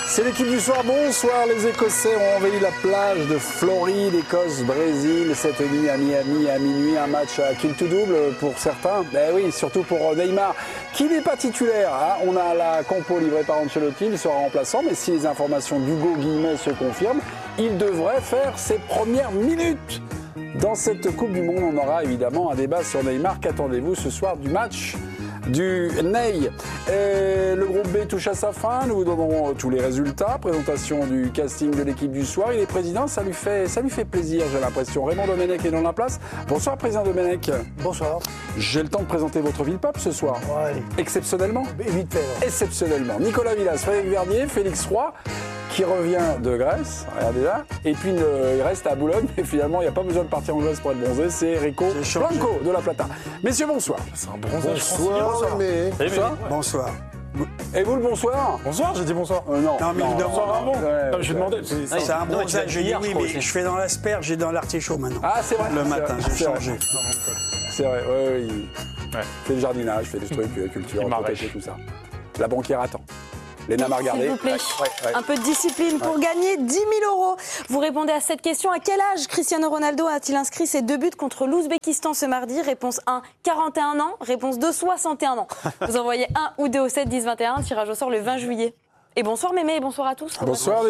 C'est l'équipe du soir. Bonsoir, les Écossais ont envahi la plage de Floride, Écosse, Brésil. Cette nuit à Miami, à minuit, un match à kill to double pour certains. Ben oui, surtout pour Neymar, qui n'est pas titulaire. Hein. On a la compo livrée par Ancelotti, il sera remplaçant. Mais si les informations d'Hugo Guillemot se confirment, il devrait faire ses premières minutes. Dans cette Coupe du Monde, on aura évidemment un débat sur Neymar. Qu'attendez-vous ce soir du match du Ney? Le groupe B touche à sa fin, nous vous donnerons tous les résultats, présentation du casting de l'équipe du soir. Il est président, ça lui fait plaisir, j'ai l'impression. Raymond Domenech est dans la place. Bonsoir président Domenech. Bonsoir. J'ai le temps de présenter votre ville-peuple ce soir. Ouais. Exceptionnellement. Vite fait. Exceptionnellement. Nicolas Villas, Frédéric Verdier, Félix Roy, qui revient de Grèce, regardez là, et puis il reste à Boulogne, mais finalement il n'y a pas besoin de partir en Grèce pour être bronzé, c'est Rico Blanco de La Plata. Messieurs, bonsoir. C'est un bronzage. Bonsoir. Bonsoir. Bonsoir. Et vous le bonsoir? Bonsoir, j'ai dit bonsoir. Non, mais évidemment. Bonsoir Ramon. Ouais, Je lui demandais. C'est un bronzage. Je dis oui, mais je fais dans l'asperge, j'ai dans l'artichaut maintenant. Ah, c'est vrai. Le matin, j'ai changé. C'est vrai, oui. Ouais. Fait le jardinage, fait des trucs, culture, Il protéger, tout ça. La banquière attend. Léna m'a regardé. S'il vous plaît, Ouais. un peu de discipline pour gagner 10 000 €. Vous répondez à cette question. À quel âge Cristiano Ronaldo a-t-il inscrit ses 2 buts contre l'Ouzbékistan ce mardi? Réponse 1, 41 ans. Réponse 2, 61 ans. Vous envoyez 1 ou 2 au 7 10 21. Tirage au sort le 20 juillet. Et bonsoir Mémé et bonsoir à tous. Bonsoir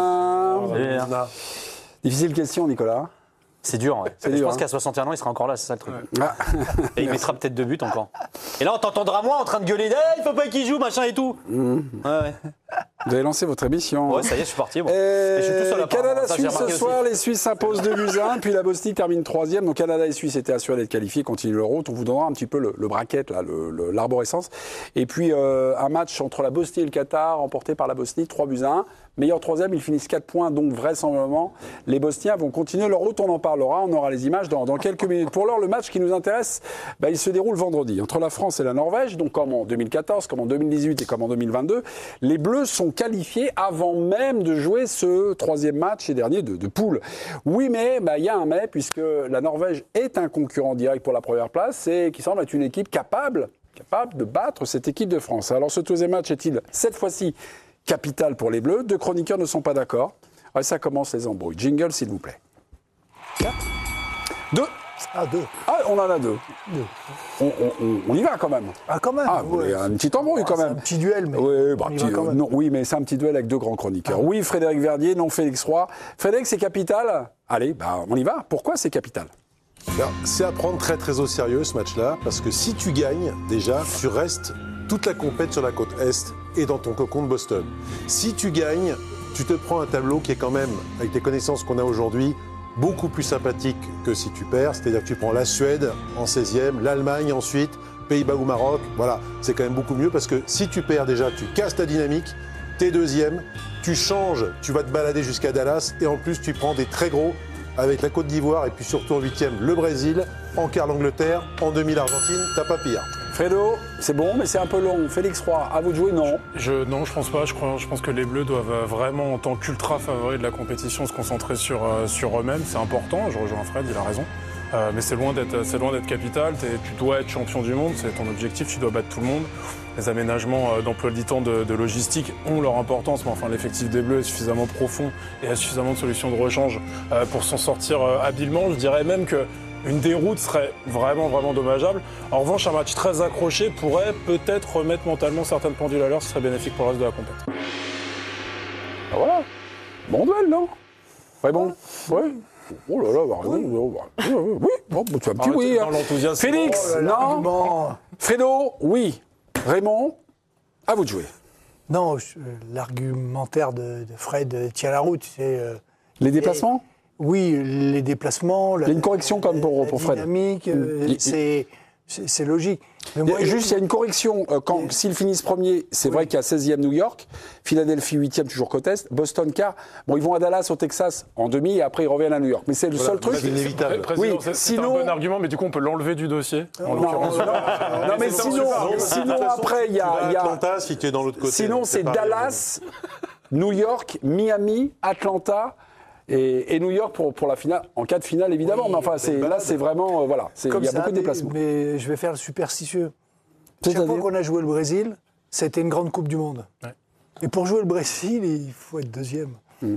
Léna. Difficile question, Nicolas. C'est dur, ouais. C'est Je dur, pense hein. qu'à 61 ans, il sera encore là, c'est ça le truc. Ah. Et il mettra peut-être 2 buts encore. Et là, on t'entendra moi en train de gueuler, il faut pas qu'il joue, machin et tout. Ouais. Vous avez lancé votre émission. Ouais, ça y est, je suis parti. Bon. Et je suis tout seul à part, ça, j'ai Canada-Suisse remarqué ce soir, aussi. les Suisses s'imposent 2-1, puis la Bosnie termine 3e. Donc Canada et Suisse étaient assurés d'être qualifiés, continuent leur route. On vous donnera un petit peu le bracket, là, l'arborescence. Et puis un match entre la Bosnie et le Qatar, remporté par la Bosnie, 3-1. Meilleur 3e, ils finissent 4 points, donc vraisemblablement, les Bosniens vont continuer leur route. On en parlera, on aura les images dans quelques minutes. Pour l'heure, le match qui nous intéresse, il se déroule vendredi entre la France et la Norvège. Donc comme en 2014, comme en 2018 et comme en 2022, les Bleus sont qualifiés avant même de jouer ce 3e match et dernier de poule. Oui, mais il y a un mais, puisque la Norvège est un concurrent direct pour la première place et qui semble être une équipe capable de battre cette équipe de France. Alors ce 2e match est-il cette fois-ci capital pour les Bleus? 2 chroniqueurs ne sont pas d'accord. Ouais, ça commence les embrouilles. Jingle, s'il vous plaît. 2. Ah, 2. Ah, on en a 2. On y va quand même. Ah, quand même. Ah, vous voulez un petit embrouille quand C'est même. un petit duel, mais Oui, on y va quand même. non, oui, mais c'est un petit duel avec 2 grands chroniqueurs. Oui, Frédéric Verdier, non, Félix Roy. Frédéric, c'est capital. Allez, on y va. Pourquoi c'est capital? Alors, c'est à prendre très très au sérieux ce match-là, parce que si tu gagnes, déjà, tu restes toute la compète sur la côte Est et dans ton cocon de Boston. Si tu gagnes, tu te prends un tableau qui est quand même, avec les connaissances qu'on a aujourd'hui, beaucoup plus sympathique que si tu perds. C'est-à-dire que tu prends la Suède en 16e, l'Allemagne ensuite, Pays-Bas ou Maroc. Voilà, c'est quand même beaucoup mieux parce que si tu perds déjà, tu casses ta dynamique, t'es 2e, tu changes, tu vas te balader jusqu'à Dallas et en plus tu prends des très gros avec la Côte d'Ivoire et puis surtout en 8e le Brésil, en quart l'Angleterre, en demi l'Argentine, t'as pas pire. Fredo, c'est bon, mais c'est un peu long. Félix Roy, à vous de jouer, non? Non, je pense pas. Je pense que les Bleus doivent vraiment, en tant qu'ultra favoris de la compétition, se concentrer sur eux-mêmes. C'est important. Je rejoins Fred, il a raison. Mais c'est loin d'être capital. Tu dois être champion du monde. C'est ton objectif. Tu dois battre tout le monde. Les aménagements d'emploi du temps, de logistique ont leur importance. Mais enfin, l'effectif des Bleus est suffisamment profond et a suffisamment de solutions de rechange pour s'en sortir habilement. Je dirais même que une déroute serait vraiment, vraiment dommageable. En revanche, un match très accroché pourrait peut-être remettre mentalement certaines pendules à l'heure. Ce serait bénéfique pour le reste de la compétition. Ah, voilà. Bon duel, non? Ouais, bon. Ouais. Oh là là, oui. Bon, tu as un petit oui. Dans l'enthousiasme. Félix, non. Fredo, oui. Raymond, à vous de jouer. Non, l'argumentaire de Fred tient la route. Les déplacements? Oui, les déplacements. Il y a une correction comme pour Fred. Dynamique, c'est logique. Mais moi, il y a une correction. S'ils finissent premier, c'est vrai qu'il y a 16e New York, Philadelphie 8e, toujours côte Est, Boston quart. Bon, ils vont à Dallas, au Texas, en demi, et après ils reviennent à New York. Mais c'est le seul truc. C'est inévitable. Président, c'est un bon argument, mais du coup, on peut l'enlever du dossier. En l'occurrence. Non, mais sinon après, il y a. Atlanta, si tu es dans l'autre côté. Sinon, c'est Dallas, New York, Miami, Atlanta. Et New York pour la finale, en cas de finale évidemment, mais enfin là c'est vraiment voilà, il y a beaucoup de déplacements. Mais je vais faire le superstitieux. Chaque fois qu'on a joué le Brésil, c'était une grande Coupe du Monde. Ouais. Et pour jouer le Brésil, il faut être deuxième.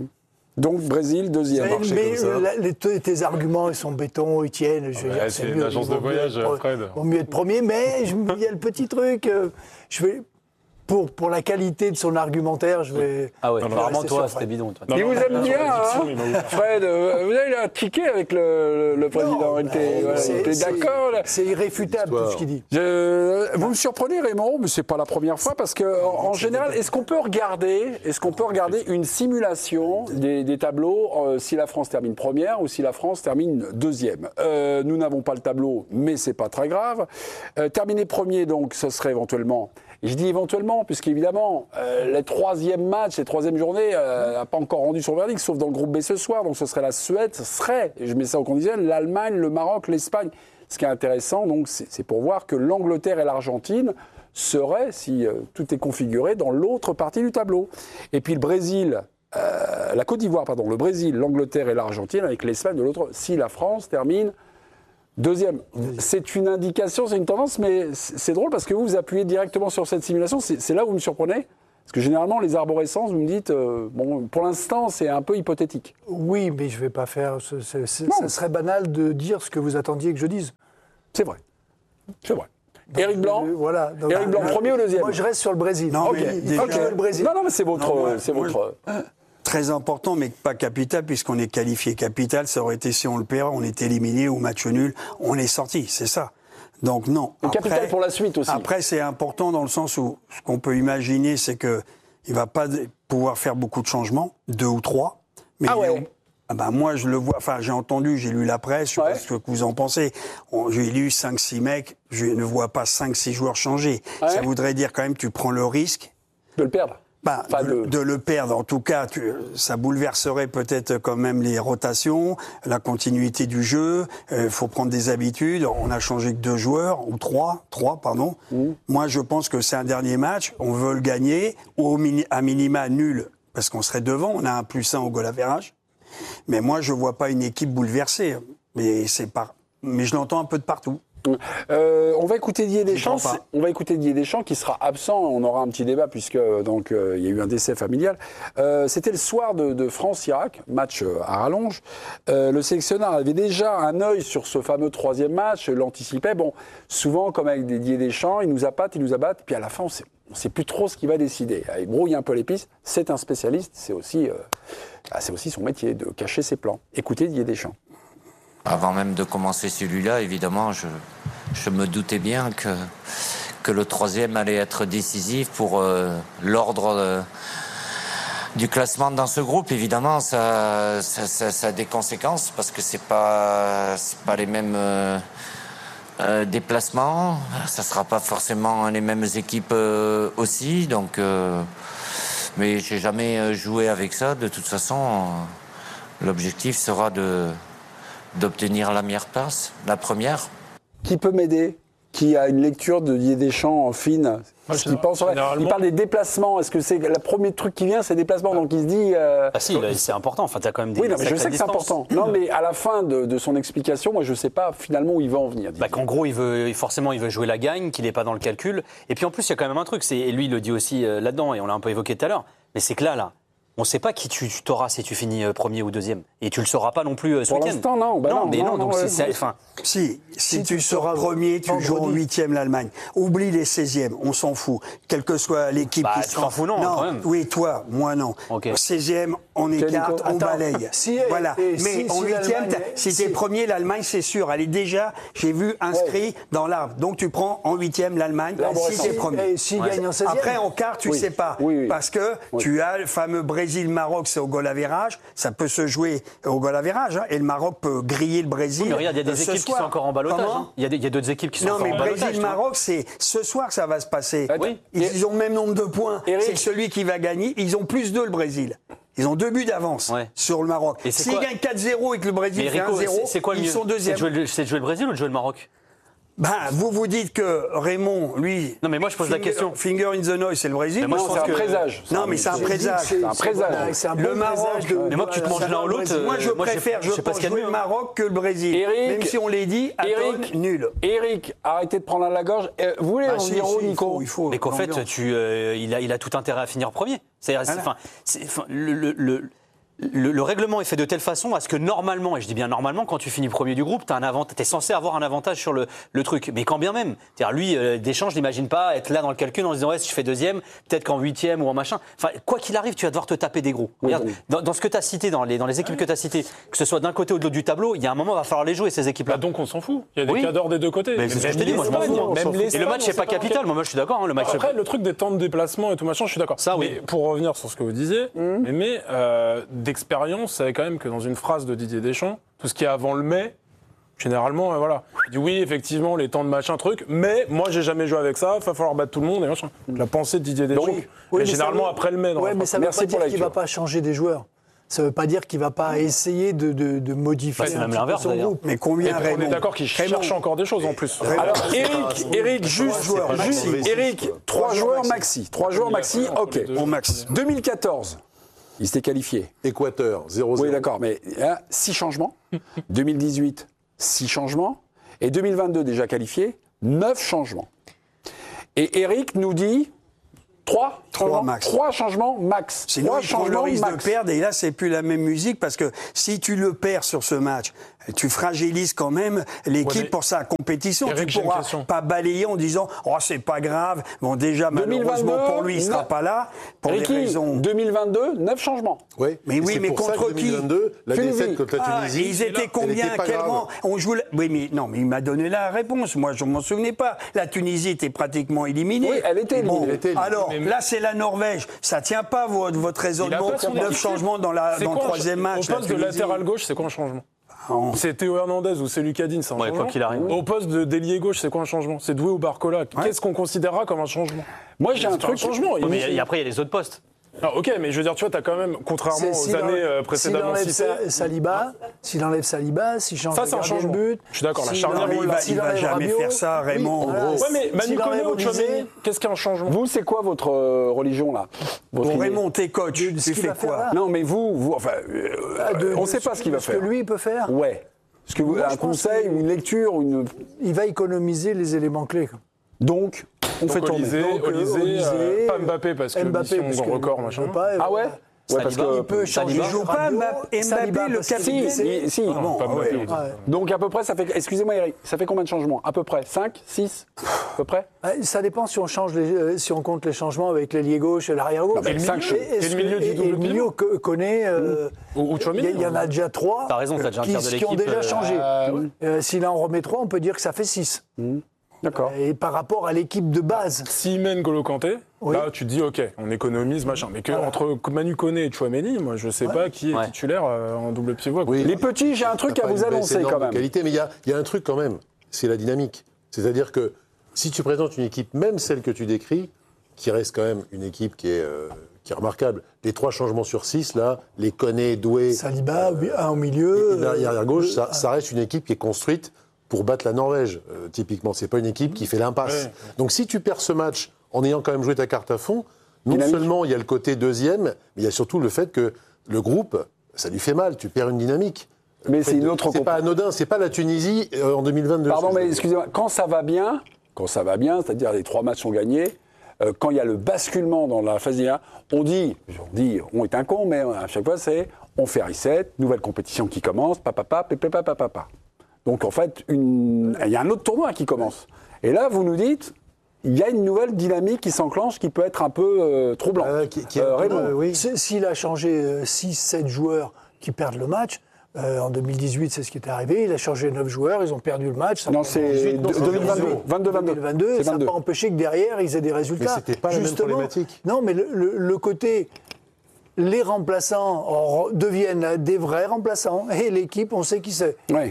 Donc Brésil, deuxième. Mais tes arguments, ils sont béton, ils tiennent. C'est une agence de voyage, Fred. Il vaut mieux être premier, mais il y a le petit truc. Je vais... Pour la qualité de son argumentaire, je vais... Ah ouais, Non, non, vraiment rester toi, sur c'était Fred. bidon. Toi. Il vous aime bien, hein, Fred. Vous avez un ticket avec le président. Non, Il était d'accord. Là. C'est irréfutable tout ce qu'il dit. Vous me surprenez, Raymond, mais c'est pas la première fois parce que en général, est-ce qu'on peut regarder une simulation des tableaux si la France termine première ou si la France termine deuxième? Nous n'avons pas le tableau, mais c'est pas très grave. Terminer premier, donc, ce serait éventuellement. Je dis éventuellement, puisqu'évidemment, les troisième matchs, les troisième journées n'a pas encore rendu son verdict, sauf dans le groupe B ce soir. Donc ce serait la Suède, ce serait, et je mets ça au conditionnel, l'Allemagne, le Maroc, l'Espagne. Ce qui est intéressant, donc, c'est pour voir que l'Angleterre et l'Argentine seraient, si tout est configuré, dans l'autre partie du tableau. Et puis le Brésil, la Côte d'Ivoire, pardon, le Brésil, l'Angleterre et l'Argentine, avec l'Espagne de l'autre, si la France termine deuxième. C'est une indication, c'est une tendance, mais c'est drôle parce que vous appuyez directement sur cette simulation. C'est là où vous me surprenez. Parce que généralement, les arborescences, vous me dites, bon, pour l'instant, c'est un peu hypothétique. Oui, mais je ne vais pas faire... Ça serait banal de dire ce que vous attendiez que je dise. C'est vrai. C'est vrai. Donc, Éric Blanc, voilà. Donc, Éric Blanc, premier ou deuxième? Moi, je reste sur le Brésil. Non, Ok. mais Il faut jouer le Brésil. Non, mais c'est votre... Moi, très important, mais pas capital, puisqu'on est qualifié. Capital, ça aurait été si on le perd, on est éliminé au match nul, on est sorti, c'est ça. Donc non. Et capital pour la suite aussi. Après, c'est important dans le sens où ce qu'on peut imaginer, c'est que il va pas pouvoir faire beaucoup de changements, 2 ou 3. Mais moi, je le vois. Enfin, j'ai entendu, j'ai lu la presse. Je sais pas ce que vous en pensez. J'ai lu 5-6 mecs. Je ne vois pas 5-6 joueurs changer. Ouais. Ça voudrait dire quand même, tu prends le risque de le perdre. De le perdre, en tout cas, ça bouleverserait peut-être quand même les rotations, la continuité du jeu. Faut prendre des habitudes. On a changé que 2 joueurs ou 3, pardon. Moi, je pense que c'est un dernier match. On veut le gagner ou à minima nul parce qu'on serait devant. On a un +1 au goal average. Mais moi, je vois pas une équipe bouleversée. Mais je l'entends un peu de partout. On va écouter Didier Deschamps. On va écouter Didier Deschamps qui sera absent. On aura un petit débat puisque donc il y a eu un décès familial. C'était le soir de France-Irak, match à rallonge. Le sélectionneur avait déjà un œil sur ce fameux 3e match, l'anticipait. Bon, souvent comme avec Didier Deschamps, il nous appâte, puis à la fin on sait plus trop ce qu'il va décider. Il brouille un peu les pistes. C'est un spécialiste. C'est aussi son métier de cacher ses plans. Écoutez Didier Deschamps. Avant même de commencer celui-là, évidemment, je me doutais bien que le 3e allait être décisif pour l'ordre du classement dans ce groupe. Évidemment, ça a des conséquences parce que c'est pas les mêmes déplacements. Ça sera pas forcément les mêmes équipes aussi. Donc, mais j'ai jamais joué avec ça. De toute façon, l'objectif sera d'obtenir la meilleure place, la première. Qui peut m'aider? Qui a une lecture de Didier Deschamps fine? Il parle des déplacements. Est-ce que c'est le premier truc qui vient, c'est les déplacements? Donc il se dit. Ah si, c'est important. Enfin, t'as quand même des. Oui, non, mais je sais que c'est important. Non, mais à la fin de son explication, moi, je sais pas finalement où il va en venir. Qu'en gros, il veut jouer la gagne, qu'il n'est pas dans le calcul. Et puis en plus, il y a quand même un truc. Et lui, il le dit aussi là-dedans, et on l'a un peu évoqué tout à l'heure. Mais c'est que là. On ne sait pas qui tu t'auras si tu finis premier ou deuxième. Et tu ne le sauras pas non plus ce week-end. Pour l'instant, non. Donc si tu seras premier, tu joues en 8e l'Allemagne. Oublie les 16e, on s'en fout. Quelle que soit l'équipe qui tu t'en fous, non, quand même. Oui, toi, moi, non. Okay. 16e, on écarte, on balaye. Voilà. Mais en 8e, si tu es premier, l'Allemagne, c'est sûr. Elle est déjà, j'ai vu, inscrit dans l'arbre. Donc tu prends en 8e l'Allemagne, si tu es premier. Après, en quart, tu ne sais pas. Parce que tu as le fameux Brésil-Maroc, c'est au goal average. Ça peut se jouer au goal average. Et le Maroc peut griller le Brésil. Oui, mais regarde, il y a des équipes qui sont encore en ballottage. Il y a d'autres équipes qui sont encore en ballottage. Non, mais Brésil-Maroc, c'est ce soir que ça va se passer. Ils ont le même nombre de points. C'est celui qui va gagner. Ils ont +2 le Brésil. Ils ont 2 buts d'avance sur le Maroc. S'ils gagnent 4-0 et que le Brésil fait 1-0, ils sont deuxième. C'est de jouer le Brésil ou de jouer le Maroc? Vous dites que Raymond, lui. Non, mais moi, je pose la question. Finger in the noise, c'est le Brésil. Mais moi, je Non, pense c'est un que- présage. Non, mais c'est un présage. C'est un présage. C'est un Le bon Maroc, présage de- mais moi, que tu te manges l'un ou l'autre, Moi, je préfère, je sais pas ce qu'il y a de jouer mieux, le hein. Maroc que le Brésil. Eric, Même si on l'ait dit, Eric, nul. Eric, arrêtez de prendre à la gorge. Vous voulez en dire au Nico? il faut. Mais qu'en fait, l'ambiance. il a tout intérêt à finir premier. C'est-à-dire, le règlement est fait de telle façon à ce que normalement, et je dis bien normalement, quand tu finis premier du groupe, tu es censé avoir un avantage sur le truc. Mais quand bien même. C'est-à-dire, lui, Deschamps, je n'imagine pas être là dans le calcul en se disant, ouais, si je fais deuxième, peut-être qu'en huitième ou en machin. Enfin, quoi qu'il arrive, tu vas devoir te taper des gros. Regarde, dans ce que tu as cité, dans les équipes que tu as citées, que ce soit d'un côté ou de l'autre du tableau, il y a un moment, il va falloir les jouer, ces équipes-là. Bah donc on s'en fout. Il y a des Oui. cadors des deux côtés. Mais c'est ce que je te dis, moi, je m'en fous. Même Et le match, c'est pas capital. Moi, je suis d'accord. Hein, le match. Après, le truc des temps de déplacement et tout machin, je suis d'accord. Ça, oui. Mais pour revenir sur ce que vous disiez, mais d'expérience, c'est quand même que dans une phrase de Didier Deschamps, tout ce qui est avant le mai, généralement, voilà. Il dit oui, effectivement, les temps de machin, truc, mais moi, j'ai jamais joué avec ça, il va falloir battre tout le monde et machin. La pensée de Didier Deschamps. Donc, mais mais généralement, ça veut- après le mai, dans la mais phrase. ça ne veut Merci pas pour dire la qu'il ne va lecture. pas changer des joueurs. Ça ne veut pas dire qu'il ne va pas essayer de modifier Ouais, c'est un même petit peu l'inverse, son d'ailleurs. groupe. Mais Et combien on est Raymond d'accord qu'il cherche encore des choses en plus. Alors, Eric, juste, Eric, 3 joueurs maxi. 3 joueurs maxi, ok. Au max. 2014, il s'était qualifié. Équateur, 0-0. Oui, d'accord, mais 6 changements. 2018, 6 changements. Et 2022, déjà qualifié, 9 changements. Et Eric nous dit 3 max. 3 changements max. Sinon, 3 il prend le changements risque max. de perdre et là, c'est plus la même musique parce que si tu le perds sur ce match, tu fragilises quand même l'équipe Ouais, mais pour sa compétition. Eric, Tu j'ai une pourras question. pas balayer en disant « Oh, c'est pas grave ». Bon, déjà, malheureusement 2022, pour lui, il sera non. pas là pour des Ricky, raisons... 2022, 9 changements. Ouais. Mais Et oui, c'est mais pour ça que contre qui 2022, la Tunisie. défaite contre la Ah, Tunisie. ils étaient elle combien était pas à quel grave. moment on joue Oui, mais non, mais il m'a donné la réponse. Moi, je m'en souvenais pas. La Tunisie était pratiquement éliminée. Oui, elle était éliminée. Elle était éliminée. Alors, Mais- là, c'est la Norvège. Ça tient pas votre raisonnement. Il a pas son 9 équipe. changements dans C'est le quoi un troisième match. Au poste de la Tunisie. latéral gauche, c'est quoi un changement Oh. C'est Théo Hernandez ou c'est Lucadine, c'est un Ouais, changement. quoi qu'il arrive. Au poste de d'ailier gauche, c'est quoi un changement C'est Doué ou Barcola. Qu'est-ce qu'on considérera comme un changement Moi, j'ai un C'est pas truc. changement. Ouais, mais et après, il y a les autres postes. Ah, ok, mais je veux dire, tu vois, t'as quand même, contrairement aux années précédemment citées. S'il enlève Saliba, s'il change Ça, de c'est un gardien de changement. but. Je suis d'accord, la s'il charnière, enlève- mais il va s'il enlève jamais Rabiot, faire ça, Raymond, en voilà. gros. Ouais, mais Manu S'il Koné enlève ou Olysée, Tchouaméni, qu'est-ce qu'un changement Vous, c'est quoi votre religion, là Votre Bon, idée Raymond, t'es coach. Ce Tu qu'il fais va faire quoi là. Non, mais vous enfin, on ne sait pas ce qu'il va Ce faire. que lui, il peut faire. Ouais. Est-ce que vous, Moi, un je pense conseil, que- une lecture, une... Il va économiser les éléments clés. Donc, on fait tourner. Olysée, Donc, Olysée, pas Mbappé parce que Mbappé, mission parce que record, il machin. peut pas, Ah ouais Ouais, parce Saliba, que Il peut changer. Saliba. Il joue pas Rabiot, Mbappé, Saliba, le parce qu'il capitaine. est- si. Non, pas Mbappé, oui. Ouais. Donc à peu près, ça fait... Excusez-moi Eric, ça fait combien de changements À peu près 5, 6 À peu près Ça dépend si on change si on compte les changements avec l'ailier gauche et l'arrière gauche. mais cinq choses. Et le milieu du double le milieu connaît. Ou Tchouaméni, Il y en a déjà 3 T'as raison, t'as déjà un tiers de qui ont l'équipe, déjà changé. ouais. S'il en remet 3, on peut dire que ça fait 6. D'accord. Et par rapport à l'équipe de base. S'il mène Golo Kanté, Oui. là tu te dis ok, on économise machin. Mais que entre Manu Koné et Tchouaméni, moi je sais pas qui est Ouais. titulaire en double pivot. Oui. Les petits, j'ai un truc T'as à pas vous une baisse annoncer énorme quand de même. qualité, mais il y a un truc quand même, c'est la dynamique. C'est-à-dire que si tu présentes une équipe, même celle que tu décris, qui reste quand même une équipe qui est remarquable. Les 3 changements sur 6, là, les Koné, Doué, Saliba, un au milieu. et l'arrière gauche, ça reste une équipe qui est construite pour battre la Norvège, typiquement. C'est pas une équipe qui fait l'impasse. Ouais. Donc si tu perds ce match en ayant quand même joué ta carte à fond, non Dynamique. seulement il y a le côté deuxième, mais il y a surtout le fait que le groupe, ça lui fait mal, tu perds une dynamique. Mais c'est une autre C'est pas anodin, c'est pas la Tunisie en 2022. Pardon, ce que je mais veux dire. excusez-moi, quand ça va bien, c'est-à-dire les 3 matchs sont gagnés, quand il y a le basculement dans la phase d'IA, on est un con, mais à chaque fois c'est on fait reset, nouvelle compétition qui commence, papa. Donc en fait, il y a un autre tournoi qui commence. Et là, vous nous dites, il y a une nouvelle dynamique qui s'enclenche qui peut être un peu troublante. Raymond. Oui. S'il a changé 6-7 joueurs qui perdent le match, en 2018, c'est ce qui est arrivé. Il a changé 9 joueurs, ils ont perdu le match. Ça Non, n'a c'est 2022. 22. Ça n'a pas empêché que derrière, ils aient des résultats. Mais c'était pas la même problématique. Non, mais le côté, les remplaçants deviennent des vrais remplaçants. Et l'équipe, on sait qui c'est. Ouais.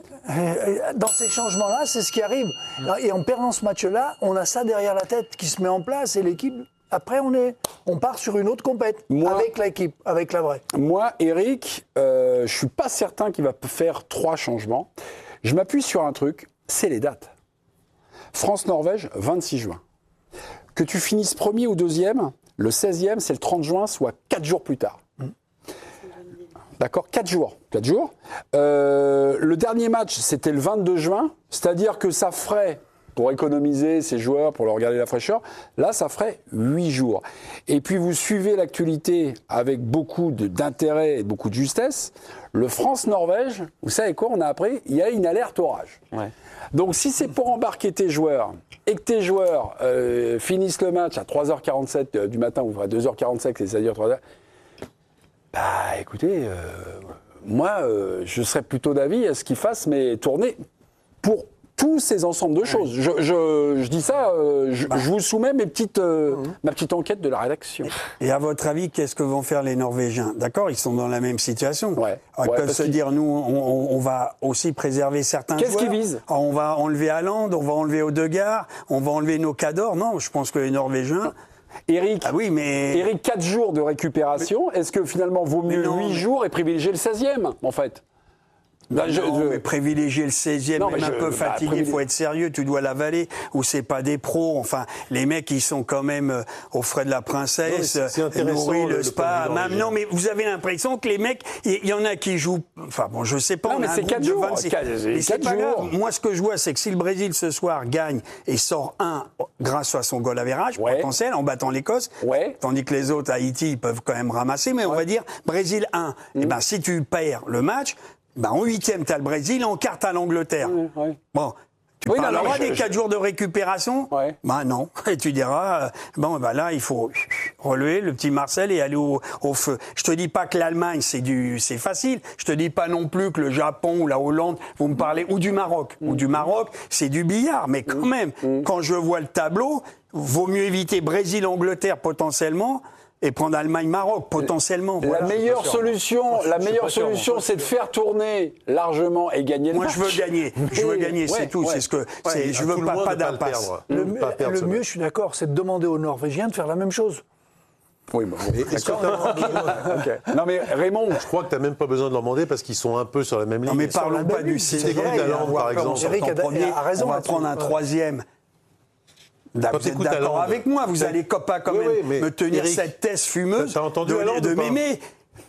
Dans ces changements-là, c'est ce qui arrive. Et en perdant ce match-là, on a ça derrière la tête qui se met en place et l'équipe, après, on part sur une autre compète avec l'équipe, avec la vraie. Moi, Eric, je suis pas certain qu'il va faire 3 changements. Je m'appuie sur un truc, c'est les dates. France-Norvège, 26 juin. Que tu finisses premier ou deuxième, le 16e, c'est le 30 juin, soit 4 jours plus tard. D'accord, 4 jours. 4 jours. Le dernier match, c'était le 22 juin, c'est-à-dire que ça ferait, pour économiser ces joueurs, pour leur garder la fraîcheur, là, ça ferait 8 jours. Et puis, vous suivez l'actualité avec beaucoup d'intérêt et beaucoup de justesse. Le France-Norvège, vous savez quoi, on a appris, il y a une alerte orage. Ouais. Donc, si c'est pour embarquer tes joueurs et que tes joueurs finissent le match à 3h47 du matin, ou à 2h47, c'est-à-dire 3h, bah, écoutez, moi, je serais plutôt d'avis à ce qu'ils fassent mes tournées pour tous ces ensembles de choses. Je dis ça, je vous soumets ma petite enquête de la rédaction. Et à votre avis, qu'est-ce que vont faire les Norvégiens? D'accord, ils sont dans la même situation. Ils peuvent se dire, nous, on va aussi préserver certains joueurs. Qu'est-ce qu'ils visent? On va enlever Haaland, on va enlever Odegaard, on va enlever nos cadors. Non, je pense que les Norvégiens... Eric, 4 jours de récupération, est-ce que finalement vaut mieux 8 jours et privilégier le 16e, en fait? Mais privilégier le 16e, même un peu fatigué, il faut être sérieux, tu dois l'avaler, ou c'est pas des pros, enfin, les mecs, ils sont quand même aux frais de la princesse, nourris, le spa, non, mais vous avez l'impression que les mecs, il y en a qui jouent, enfin bon, je sais pas, non, mais c'est 4 jours, mais c'est pas grave. Moi, ce que je vois, c'est que si le Brésil, ce soir, gagne et sort 1 grâce à son goal average, potentiel, en battant l'Écosse, tandis que les autres, Haïti, ils peuvent quand même ramasser, mais on va dire, Brésil 1, et ben, si tu perds le match, ben, en 8e, tu as le Brésil, en quart, tu as l'Angleterre. Bon, tu parleras des 4 jours de récupération? Ben non. Et tu diras, bon, ben là, il faut relever le petit Marcel et aller au feu. Je te dis pas que l'Allemagne, c'est facile. Je te dis pas non plus que le Japon ou la Hollande, vous me parlez, ou du Maroc. Ou du Maroc, c'est du billard. Mais quand même, quand je vois le tableau, vaut mieux éviter Brésil-Angleterre potentiellement, et prendre Allemagne-Maroc, potentiellement. La meilleure solution, c'est de faire tourner largement et gagner le match. Moi, je veux gagner, c'est tout. C'est ce que, je veux pas d'impasse. Le mieux, je suis d'accord, c'est de demander aux Norvégiens de faire la même chose. Oui, bon, est-ce que okay. Non, mais Raymond, je crois que tu n'as même pas besoin de leur demander parce qu'ils sont un peu sur la même ligne. Non, mais parlons pas du Sénégal, par exemple. Eric a raison. On va prendre un 3e. Vous êtes d'accord avec moi, vous allez pas quand même me tenir Eric, cette thèse fumeuse de m'aimer.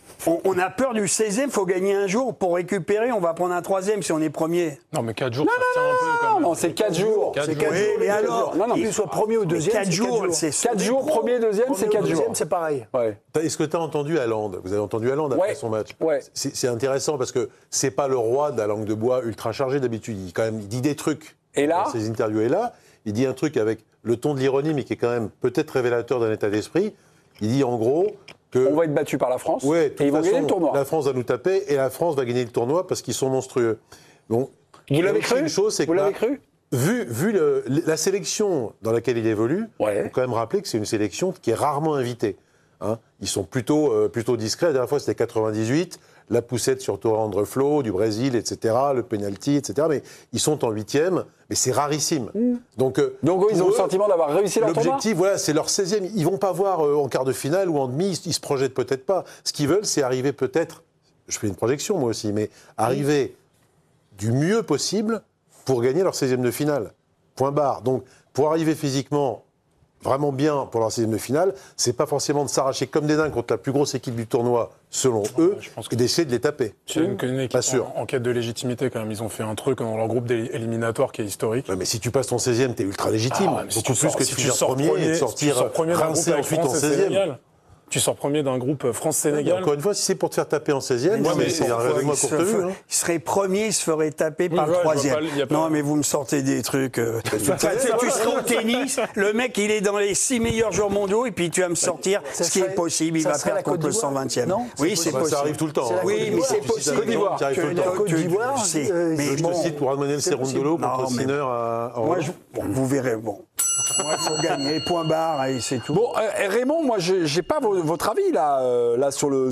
On a peur du 16e, il faut gagner un jour pour récupérer, on va prendre un 3e si on est premier. Non, mais 4 jours, ça tient un peu quand même. Non, c'est 4 jours. C'est 4 jours. Mais alors, qu'il soit premier ou deuxième, 4 jours, c'est 4 jours, premier, deuxième, c'est 4 jours. C'est pareil. Est-ce que tu as entendu Haaland? Vous avez entendu Haaland après son match? C'est intéressant parce que c'est pas le roi de la langue de bois ultra chargé d'habitude. Il dit des trucs. Et là, dans ses interviews. Et là, il dit un truc avec le ton de l'ironie, mais qui est quand même peut-être révélateur d'un état d'esprit. Il dit en gros que... On va être battu par la France et ils vont gagner le tournoi. La France va nous taper et la France va gagner le tournoi parce qu'ils sont monstrueux. Donc, vous l'avez cru? Une chose, c'est vous l'avez cru? Vu la sélection dans laquelle il évolue, il faut quand même rappeler que c'est une sélection qui est rarement invitée. Hein. Ils sont plutôt discrets. La dernière fois, c'était 98. La poussette sur Torrent Flo, du Brésil, etc., le penalty, etc. Mais ils sont en 8e, mais c'est rarissime. Donc ils ont le sentiment d'avoir réussi leur tournoi. L'objectif, c'est leur 16e. Ils vont pas voir en quart de finale ou en demi, ils se projettent peut-être pas. Ce qu'ils veulent, c'est arriver peut-être, je fais une projection moi aussi, mais arriver du mieux possible pour gagner leur 16e de finale. Point barre. Donc, pour arriver physiquement vraiment bien pour leur 16e de finale, c'est pas forcément de s'arracher comme des dingues contre la plus grosse équipe du tournoi, selon eux, et d'essayer de les taper. C'est une équipe en quête de légitimité quand même. Ils ont fait un truc dans leur groupe éliminatoire qui est historique. Ouais, mais si tu passes ton 16e, t'es ultra légitime. Beaucoup plus que si tu sors premier et de sortir rincé ensuite en 16e. Tu sors premier d'un groupe France-Sénégal. Encore une fois, si c'est pour te faire taper en 16e, c'est un règlement courte vue. Il serait premier, il se ferait taper par le 3e. Non, mais vous me sortez des trucs. Tu serais au tennis, le mec, il est dans les 6 meilleurs joueurs mondiaux, et puis tu vas me sortir ce qui est possible, il va perdre contre le 120e. Oui, c'est possible. Ça arrive tout le temps. Oui, mais c'est possible. Côte d'Ivoire, mais je te cite pour Manuel Cerundolo contre Sinner à vous verrez, bon. Il faut gagner, point barre, et c'est tout. Bon, Raymond, moi, j'ai pas votre avis là sur le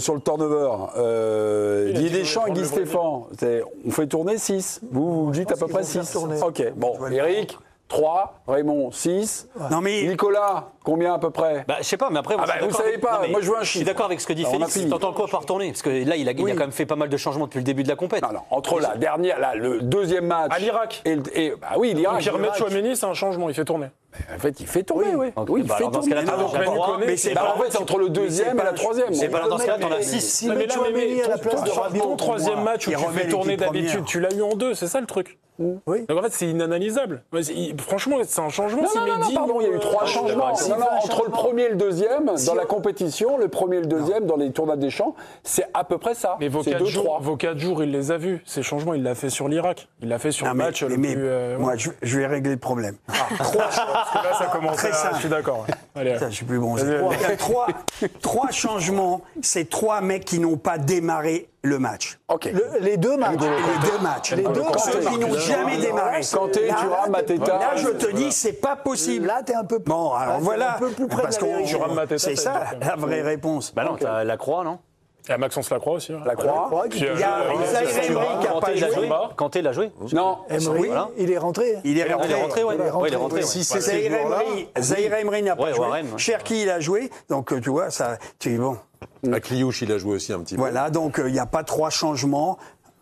turnover. Didier Deschamps et Guy Stéphane, on fait tourner 6. Vous dites à peu près 6. Ok, bon, Eric, 3, Raymond 6. Non, mais Nicolas, combien à peu près? Bah, je sais pas, mais après, moi, Ah je suis bah, vous d'accord savez pas, non, mais moi, je veux un Je suis chiffre. d'accord avec ce que dit Alors, on a Félix. fini. T'entends quoi par tournée? Parce que là, il a quand même fait pas mal de changements depuis le début de la compète. Non, entre la dernière, le deuxième match. À l'Irak. Bah oui, l'Irak. Donc il remet l'Irak. Chouameni, c'est un changement, il fait tourner. En fait, il fait tourner, oui. Ok, Oui, il bah fait alors, dans ce tourner. cas-là, t'as déjà trois. mais c'est Bah, pas. en fait, c'est entre le deuxième et la troisième. C'est pas dans ce cas-là, t'en as Mais 6. si Non, met mais là, Chouameni à la place de Rabiot, ton troisième match où il tu remet fais tourner l'équipe d'habitude, première. tu l'as eu en 2, c'est ça le truc. Oui. Donc en fait, c'est inanalysable. Franchement, c'est un changement. Non, si non, Mehdi, pardon, il y a eu 3 changements. d'accord. Non, non, entre le premier et le deuxième, dans la on- compétition, le premier et le deuxième, dans les tournois des champs, c'est à peu près ça. Mais vos c'est 4 jours, 2-3. il les a vus. Ces changements, il l'a fait sur l'Irak. Il l'a fait sur Non, le match le mais plus. moi, je vais régler le problème. Parce que là, ça commence Très à. simple. Je suis d'accord. Allez. Putain, je suis plus bon. Vas-y, Il y a trois changements. C'est 3 mecs qui n'ont pas démarré le match. Ok. Les deux matchs. Les 2 matchs. Les deux Ceux qui n'ont jamais démarré. Kanté, Là, Thuram, Mateta. Là, je te dis, c'est pas possible. Là, t'es un peu plus. Bon, alors là, t'es voilà. un peu plus près Parce de la qu'on- vérité. Thuram, Mateta, c'est ça ça veut dire la vraie réponse. Bah non, t'as la Croix, non? Il y a Maxence Lacroix aussi. Ouais. La Croix. Puis, Il y a Zaïre Emery qui n'a pas Kanté, il a joué. joué. Kanté, il a joué. Non. Emery, Voilà. il est rentré. Il est Il est rentré, ouais. Ouais, il est rentré. Si ouais. c'est ces joueurs-là, Zaïre Emery n'a pas Ouais, joué. Warren, ouais. Cherki, il a joué. Donc, tu vois, ça, tu dis bon. Kliouche, il a joué aussi un petit peu. Voilà, donc il n'y a pas 3 changements.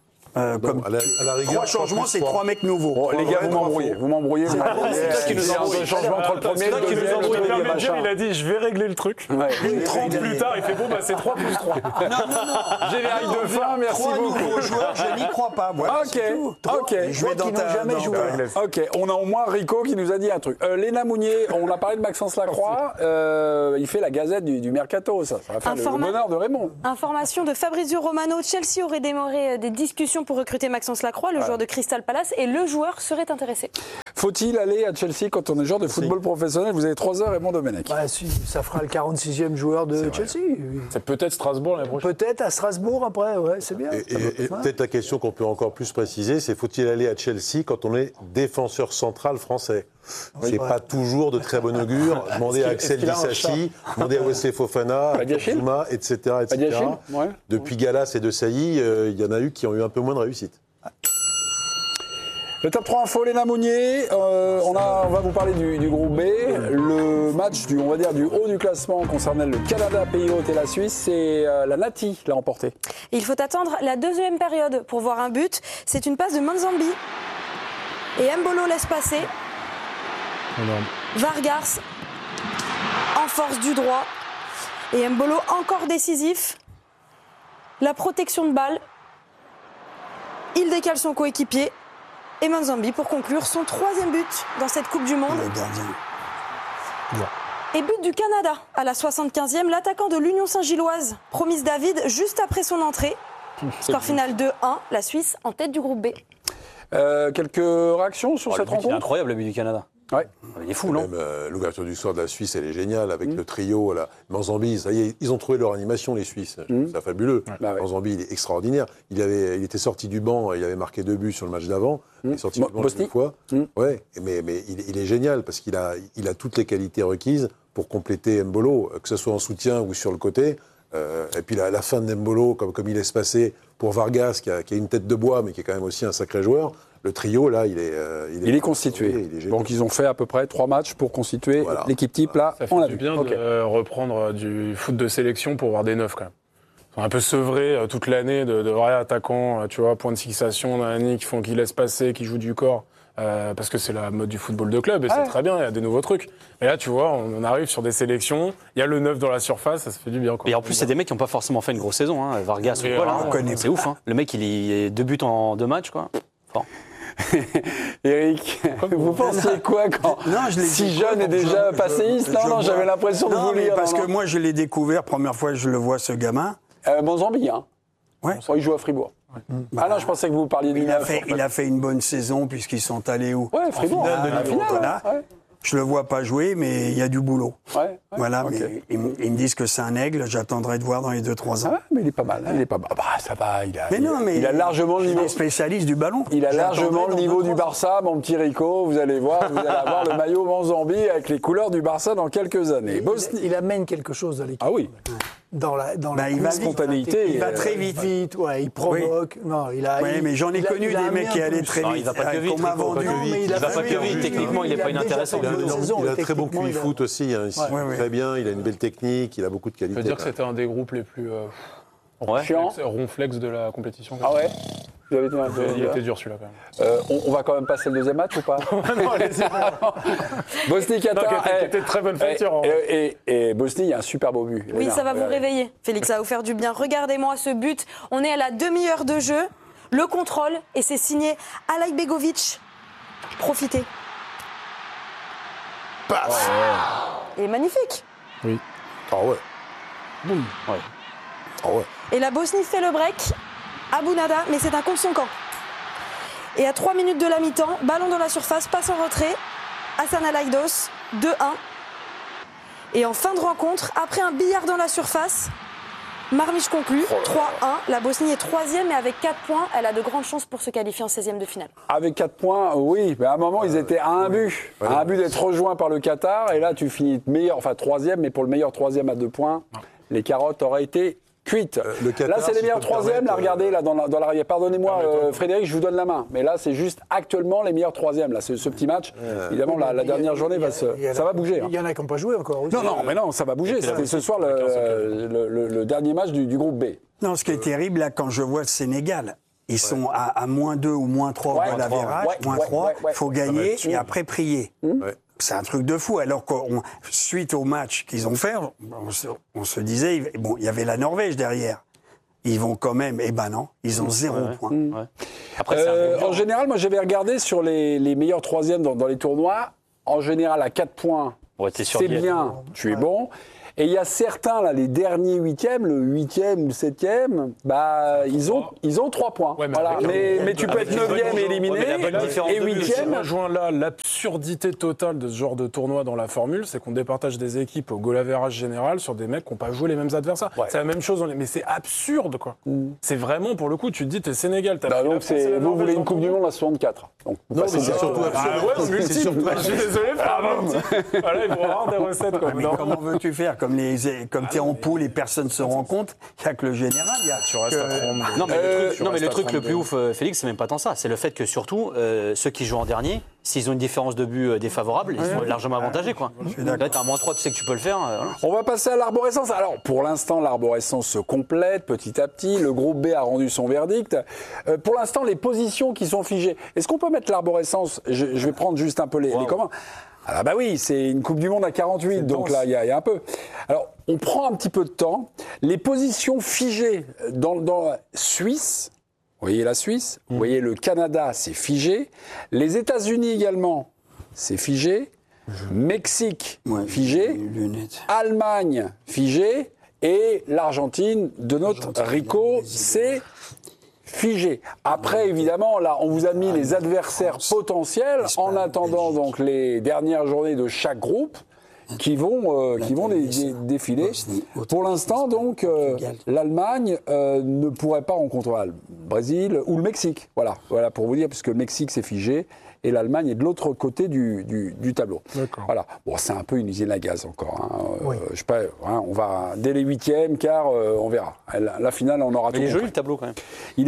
Comme à la rigueur, 3 changements, c'est 3 mecs nouveaux. Bon, les gars, vous m'embrouillez. Vous m'embrouillez. C'est toi qui nous embrouille. Un changement entre le premier et le deuxième. Le le Père machin. Médiel, il a dit je vais régler le truc. Ouais. Une 30 plus tard, il fait bon, bah c'est 3 plus 3. Générique de fin, merci 3 beaucoup. nouveaux joueurs, je n'y crois pas. Voilà, Ok, c'est tout. ok. Je vais dans qui n'ont ta. jamais dans- joué. Ok, on a au moins Rico qui nous a dit un truc. Léna Mounier, on a parlé de Maxence Lacroix, il fait la gazette du Mercato, ça va faire le bonheur de Raymond. Information de Fabrizio Romano, Chelsea aurait démarré des discussions pour recruter Maxence Lacroix, le joueur de Crystal Palace, et le joueur serait intéressé. Faut-il aller à Chelsea quand on est joueur de football professionnel? Vous avez 3 heures, Raymond Domenech. Bah, si, ça fera le 46e joueur de Chelsea. C'est peut-être Strasbourg l'année prochaine. Peut-être à Strasbourg après, ouais, c'est bien. Et peut-être la question qu'on peut encore plus préciser, c'est faut-il aller à Chelsea quand on est défenseur central français? C'est pas toujours de très bon augure. Demandez à Axel qu'il a un Disassi, demandez à Wesley Fofana, à Badiachil Zuma, etc. Badiachil, ouais. Depuis Gallas et De Sailly, il y en a eu qui ont eu un peu moins de réussite. Le top 3 info, Léna Mounier. On va vous parler du groupe B. Le match du haut du classement concernait le Canada, Pays Hôtes et la Suisse. C'est la Nati qui l'a emporté. Il faut attendre la deuxième période pour voir un but. C'est une passe de Manzambi. Et Mbolo laisse passer. Vargas en force du droit. Et Mbolo encore décisif. La protection de balle. Il décale son coéquipier. Et Manzambi pour conclure son 3e but dans cette Coupe du Monde. Le gardien. Et but du Canada à la 75e, l'attaquant de l'Union Saint-Gilloise, Promise David, juste après son entrée. Score final 2-1, la Suisse en tête du groupe B. Quelques réactions sur cette Il est rencontre? incroyable, le but du Canada. Ouais. Il est fou, non? Même l'ouverture du soir de la Suisse, elle est géniale avec le trio. Là. Manzambi, ça y est, ils ont trouvé leur animation, les Suisses. C'est fabuleux. Bah ouais. Manzambi, il est extraordinaire. Il était sorti du banc, il avait marqué 2 buts sur le match d'avant. Il est sorti du banc Bosnie. une fois. Ouais, mais il est génial parce qu'il a toutes les qualités requises pour compléter Mbolo, que ce soit en soutien ou sur le côté. Et puis la fin de Mbolo, comme il laisse passer pour Vargas, qui a une tête de bois, mais qui est quand même aussi un sacré joueur. Le trio, là, il est constitué. il est génial. Donc ils ont fait à peu près 3 matchs pour constituer Voilà. l'équipe type. Là, Ça fait on l'a du vu. bien Ok. de reprendre du foot de sélection pour voir des neufs quand même. Ils sont un peu sevrés toute l'année de vrais attaquants, tu vois, point de fixation, qui laissent passer, qui jouent du corps. Parce que c'est la mode du football de club et c'est très bien, il y a des nouveaux trucs. Et là, tu vois, on arrive sur des sélections, il y a le neuf dans la surface, ça se fait du bien. Quoi. Et en plus, c'est des mecs qui n'ont pas forcément fait une grosse saison. Hein. Vargas, Et voilà, on connaît c'est ouf. Hein. Le mec, il est 2 buts en 2 matchs, quoi. Fort. Eric, vous pensiez quoi quand Non, je l'ai si dit, jeune et déjà passéiste? Non, vois- j'avais l'impression de Non, vous mais lire. parce non, que moi, je l'ai découvert, première fois que je le vois, ce gamin. Manzambi, hein. Ouais. Il joue à Fribourg. Ah non, je pensais que vous parliez du Il a neuf, fait, en fait. il a fait une bonne saison puisqu'ils sont allés où? Ouais, Fribourg. finale de la Ligue finale, voilà. ouais. Je le vois pas jouer, mais il y a du boulot. Ouais, Voilà, ok. mais ils me disent que c'est un aigle, j'attendrai de voir dans les 2-3 ans. Ah, mais il est pas mal. Il est pas mal. Bah, ça va. Il a largement le il niveau. est spécialiste du ballon. Il a J'attendrai largement le dans niveau 2-3 du ans. Barça, mon petit Rico. Vous allez voir, vous allez avoir le maillot Manzambi avec les couleurs du Barça dans quelques années. Bosnie. Il amène quelque chose à l'équipe. Ah oui. dans la il va spontanéité, il va très vite. Il provoque. Oui. Non, il a. Oui, mais j'en ai connu des mecs qui allaient très vite. Non, il va pas que vite. Qu'on m'a vendu. Il va pas que vite. Techniquement, il n'est pas inintéressant. Il a un très bon QI foot aussi. Il très bien. Il a une belle technique. Il a beaucoup de qualité. Je peux dire que c'était un des groupes les plus ronflex de la compétition. Ah ouais. Il était dur celui-là quand même. On va quand même passer le deuxième match ou pas? Non, allez-y. Bosnie-Qatar. Qui était très bonne facture. Et Bosnie, il y a un super beau but. Oui, ça va vous réveiller. Félix, ça va vous faire du bien. Regardez-moi ce but. On est à la demi-heure de jeu. Le contrôle, et c'est signé Alajbegovic. Profitez. Et magnifique. Oui. Ah ouais. Boum. Ouais. Ah ouais. Et la Bosnie fait le break. Abou Nada, mais c'est un contre son camp. Et à 3 minutes de la mi-temps, ballon dans la surface, passe en retrait. Hassan Alaidos, 2-1. Et en fin de rencontre, après un billard dans la surface, Marmich conclut, 3-1. La Bosnie est 3e et avec 4 points, elle a de grandes chances pour se qualifier en 16e de finale. Avec 4 points, oui. Mais à un moment, ils étaient à un but. À un but d'être rejoints par le Qatar. Et là, tu finis meilleur, enfin 3e, mais pour le meilleur 3e à 2 points, les carottes auraient été cuite. Qatar, là, c'est les meilleurs troisièmes. Là, regardez, là, dans l'arrière. Pardonnez-moi, Frédéric, je vous donne la main. Mais là, c'est juste actuellement les meilleurs troisièmes. Là, ce petit match. Évidemment, la dernière journée, ça va bouger. Il y en a qui n'ont pas joué encore. Aussi. Non, mais non, ça va bouger. C'était ce soir le dernier match du groupe B. Non, ce qui est terrible, là, quand je vois le Sénégal, ils sont à -2 ou -3 de l'avérage, -3. Il faut gagner et après prier. C'est un truc de fou. Alors que suite au match qu'ils ont fait, on se disait, bon, il y avait la Norvège derrière. Ils vont quand même, non, ils ont 0 point. Après, en général, moi j'avais regardé sur les meilleurs troisièmes dans les tournois. En général, à 4 points, c'est bien, tu es bon. Et il y a certains, là, les derniers 8e, le 8e ou le 7e, ils ont 3 points. Ouais, mais tu peux être 9e et éliminé, et 8e. Je rejoins là l'absurdité totale de ce genre de tournoi dans la formule, c'est qu'on départage des équipes au goal average général sur des mecs qui n'ont pas joué les mêmes adversaires. Ouais. C'est la même chose, mais c'est absurde, quoi. C'est vraiment, pour le coup, tu te dis, t'es Sénégal, t'as pris donc vous voulez une Coupe du Monde à 64. Donc, non, c'est surtout absurde. Je suis désolé, voilà, il faut avoir des recettes, quoi. Mais comment veux-tu faire? Comme tu es en poule et personne ne se rend compte, il n'y a que le général. Tu restes à 30. Non, mais le truc le plus ouf, Félix, c'est même pas tant ça. C'est le fait que surtout, ceux qui jouent en dernier, s'ils ont une différence de but défavorable, ils sont largement avantagés. Quoi. Là, tu as un -3, tu sais que tu peux le faire. Voilà. On va passer à l'arborescence. Alors, pour l'instant, l'arborescence se complète petit à petit. Le groupe B a rendu son verdict. Pour l'instant, les positions qui sont figées. Est-ce qu'on peut mettre l'arborescence? Je vais prendre juste un peu les communs. Ah bah oui, c'est une Coupe du Monde à 48, donc là, il y a un peu. Alors, on prend un petit peu de temps. Les positions figées dans la Suisse, vous voyez la Suisse, vous voyez le Canada, c'est figé. Les États-Unis également, c'est figé. Mexique, figé. Allemagne, figé. Et l'Argentine de notre Rico, c'est figé. Après, évidemment, là, on vous a mis les adversaires potentiels en attendant donc les dernières journées de chaque groupe qui vont défiler. Pour l'instant, donc, l'Allemagne ne pourrait pas rencontrer le Brésil ou le Mexique. Voilà pour vous dire, puisque le Mexique, c'est figé. Et l'Allemagne est de l'autre côté du tableau. D'accord. Voilà. Bon, c'est un peu une usine à gaz encore. Je sais pas. On va dès les 8e, car on verra. La finale, on aura tout. Il est joli le tableau quand même. Il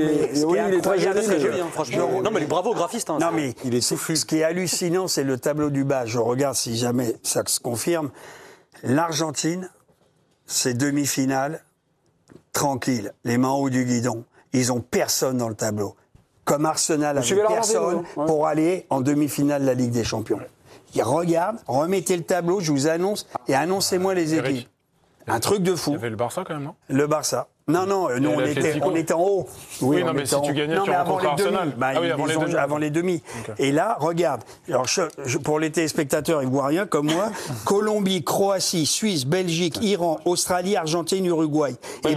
est très joli. Franchement. Non, mais bravo au graphiste. Non, mais il est soufflu. Ce qui est hallucinant, c'est le tableau du bas. Je regarde si jamais ça se confirme. L'Argentine, c'est demi-finale, tranquille, les mains en haut du guidon. Ils ont personne dans le tableau. Comme Arsenal avait personne pour aller en demi-finale de la Ligue des Champions. Regarde, remettez le tableau, je vous annonce, et annoncez-moi les équipes. Un truc de fou. Il y avait le Barça quand même, non? Le Barça. Non, nous on était en haut. Oui, non, mais si tu gagnais, tu rencontrais Arsenal. Avant les demi. Okay. Et là, regarde, alors pour les téléspectateurs, ils ne voient rien comme moi. Colombie, Croatie, Suisse, Belgique, Iran, Australie, Argentine, Uruguay. Et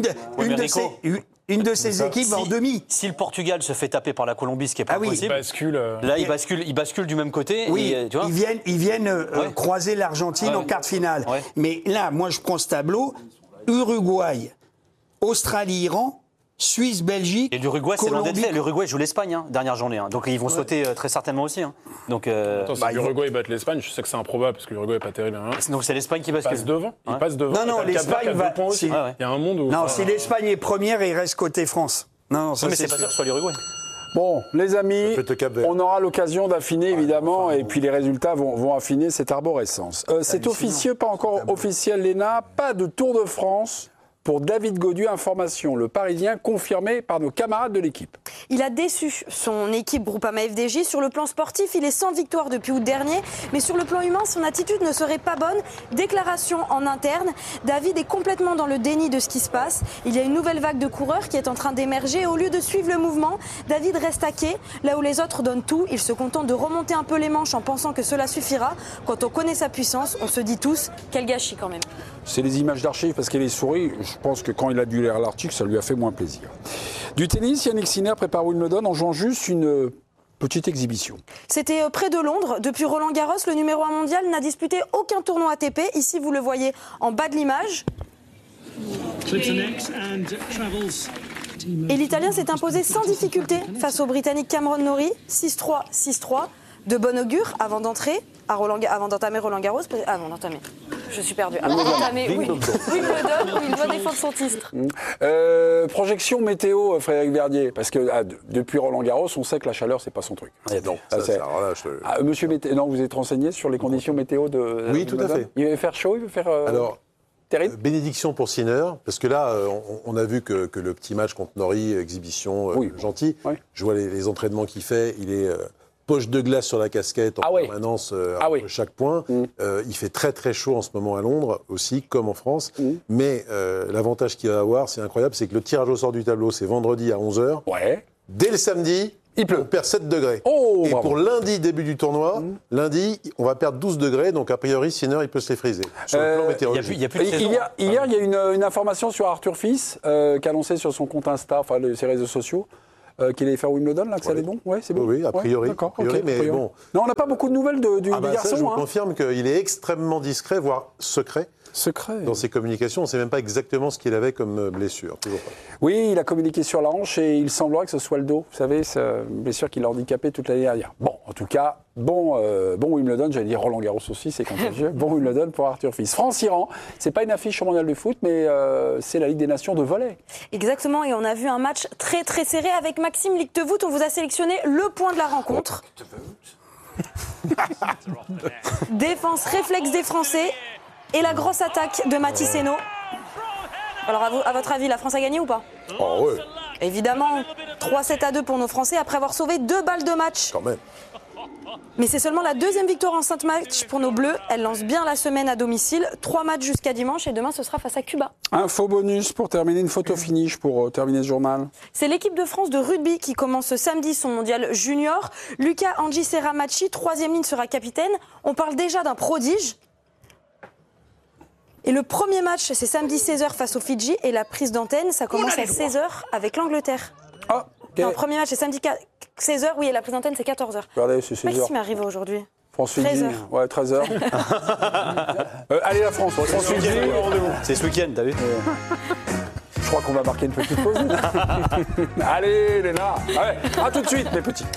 une de ces équipes en demi. Si le Portugal se fait taper par la Colombie, ce qui n'est pas possible, là, il bascule du même côté. Oui, et, tu vois, ils viennent croiser l'Argentine en quart de finale. Ouais. Mais là, moi, je prends ce tableau. Uruguay, Australie, Iran, Suisse-Belgique. Et l'Uruguay, c'est loin d'être Colombie. fait. L'Uruguay joue l'Espagne, dernière journée. Donc ils vont sauter très certainement aussi. Donc, Attends, si l'Uruguay bat l'Espagne, je sais que c'est improbable parce que l'Uruguay n'est pas terrible. donc c'est l'Espagne qui Il bascule. passe devant. Il Ouais. passe devant. Non, Et t'as le Cap-Vert qui a l'Espagne va- 2 points aussi. si- Il y a un monde où. Non, si l'Espagne est première, il reste côté France. Non, ça mais c'est pas sûr que ce soit l'Uruguay. Bon, les amis, Ça peut être le Cap-Vert. on aura l'occasion d'affiner évidemment, et puis les résultats vont affiner cette arborescence. C'est officieux, pas encore officiel, Léna, pas de Tour de France pour David Gaudu. Information, le Parisien confirmé par nos camarades de l'équipe. Il a déçu son équipe Groupama FDJ. Sur le plan sportif, il est sans victoire depuis août dernier. Mais sur le plan humain, son attitude ne serait pas bonne. Déclaration en interne. David est complètement dans le déni de ce qui se passe. Il y a une nouvelle vague de coureurs qui est en train d'émerger. Et au lieu de suivre le mouvement, David reste à quai. Là où les autres donnent tout, il se contente de remonter un peu les manches en pensant que cela suffira. Quand on connaît sa puissance, on se dit tous, quel gâchis quand même. C'est les images d'archives parce qu'elle est souris. Je pense que quand il a dû lire l'article, ça lui a fait moins plaisir. Du tennis, Yannick Sinner prépare Wimbledon en jouant juste une petite exhibition. C'était près de Londres. Depuis Roland Garros, le numéro 1 mondial n'a disputé aucun tournoi ATP. Ici, vous le voyez en bas de l'image. Et l'Italien s'est imposé sans difficulté face au Britannique Cameron Norrie. 6-3, 6-3. De bon augure avant d'entamer Roland Garros. Avant d'entamer. Je suis perdue. Avant d'entamer Wimbledon, où il doit défendre son titre. Projection météo, Frédéric Verdier, parce que depuis Roland Garros, on sait que la chaleur, c'est pas son truc. Non, alors là, Monsieur Météo, non, vous êtes renseigné sur les conditions météo de Oui, tout à fait. Il va faire chaud, il va faire Alors, terrible. bénédiction pour Sinner, parce que là, on a vu que le petit match contre Norrie, exhibition Oui. gentil. Oui. Je vois les entraînements qu'il fait. Il est poche de glace sur la casquette en permanence entre chaque point. Il fait très très chaud en ce moment à Londres aussi, comme en France. Mais l'avantage qu'il va avoir, c'est incroyable, c'est que le tirage au sort du tableau, c'est vendredi à 11h. Ouais. Dès le samedi, Il pleut. on perd 7 degrés. Oh, et bravo. pour lundi, début du tournoi, lundi, on va perdre 12 degrés. Donc a priori, Sinner, il peut se les friser. Sur le plan météorologique. Il y a plus de saison. Hier, il y a une information sur Arthur Fils qui a annoncé sur son compte Insta, enfin ses réseaux sociaux, qu'il allait faire Wimbledon, là, que ça allait bon. Ouais, c'est bon. Oui, a priori. Ouais, d'accord, A priori, ok, mais a priori. bon. Non, on n'a pas beaucoup de nouvelles des Ça, garçons. je vous hein. confirme qu'il est extrêmement discret, voire secret. Secret. Dans ses communications, on ne sait même pas exactement ce qu'il avait comme blessure. Toujours pas. Oui, il a communiqué sur la hanche et il semblerait que ce soit le dos. Vous savez, c'est une blessure qui l'a handicapé toute l'année dernière. Bon, en tout cas, bon Wimbledon, j'allais dire Roland Garros aussi, c'est contagieux. Bon Wimbledon pour Arthur Fils. France-Iran, c'est pas une affiche au mondial de foot, mais c'est la Ligue des Nations de volley. Exactement, et on a vu un match très très serré avec Maxime Lictevoet. On vous a sélectionné le point de la rencontre. Défense réflexe des Français et la grosse attaque de Mathis Henault. Alors à votre avis, la France a gagné ou pas? Oh ouais, Évidemment, 3-7-2 pour nos Français après avoir sauvé 2 balles de match. quand même. Mais c'est seulement la deuxième victoire en 5 matchs pour nos Bleus. Elle lance bien la semaine à domicile. 3 matchs jusqu'à dimanche et demain ce sera face à Cuba. Info bonus pour terminer, une photo finish pour terminer ce journal. C'est l'équipe de France de rugby qui commence ce samedi son mondial junior. Lucas Angisera-Machi, 3e ligne, sera capitaine. On parle déjà d'un prodige. Et le premier match, c'est samedi 16h face aux Fidji. Et la prise d'antenne, ça commence à 16h avec l'Angleterre. Ah, ok. Non, le premier match, c'est samedi 16h, oui, et la prise d'antenne, c'est 14h. Regardez, c'est 16 Qu'est-ce heures. qui m'arrive aujourd'hui? France-Fidji. 13 heures. Ouais, 13 heures. Allez, la France. France-Fidji. C'est ce week-end, t'as vu? Je crois qu'on va marquer une petite pause. Allez, Léna. Ouais, à tout de suite, mes petits.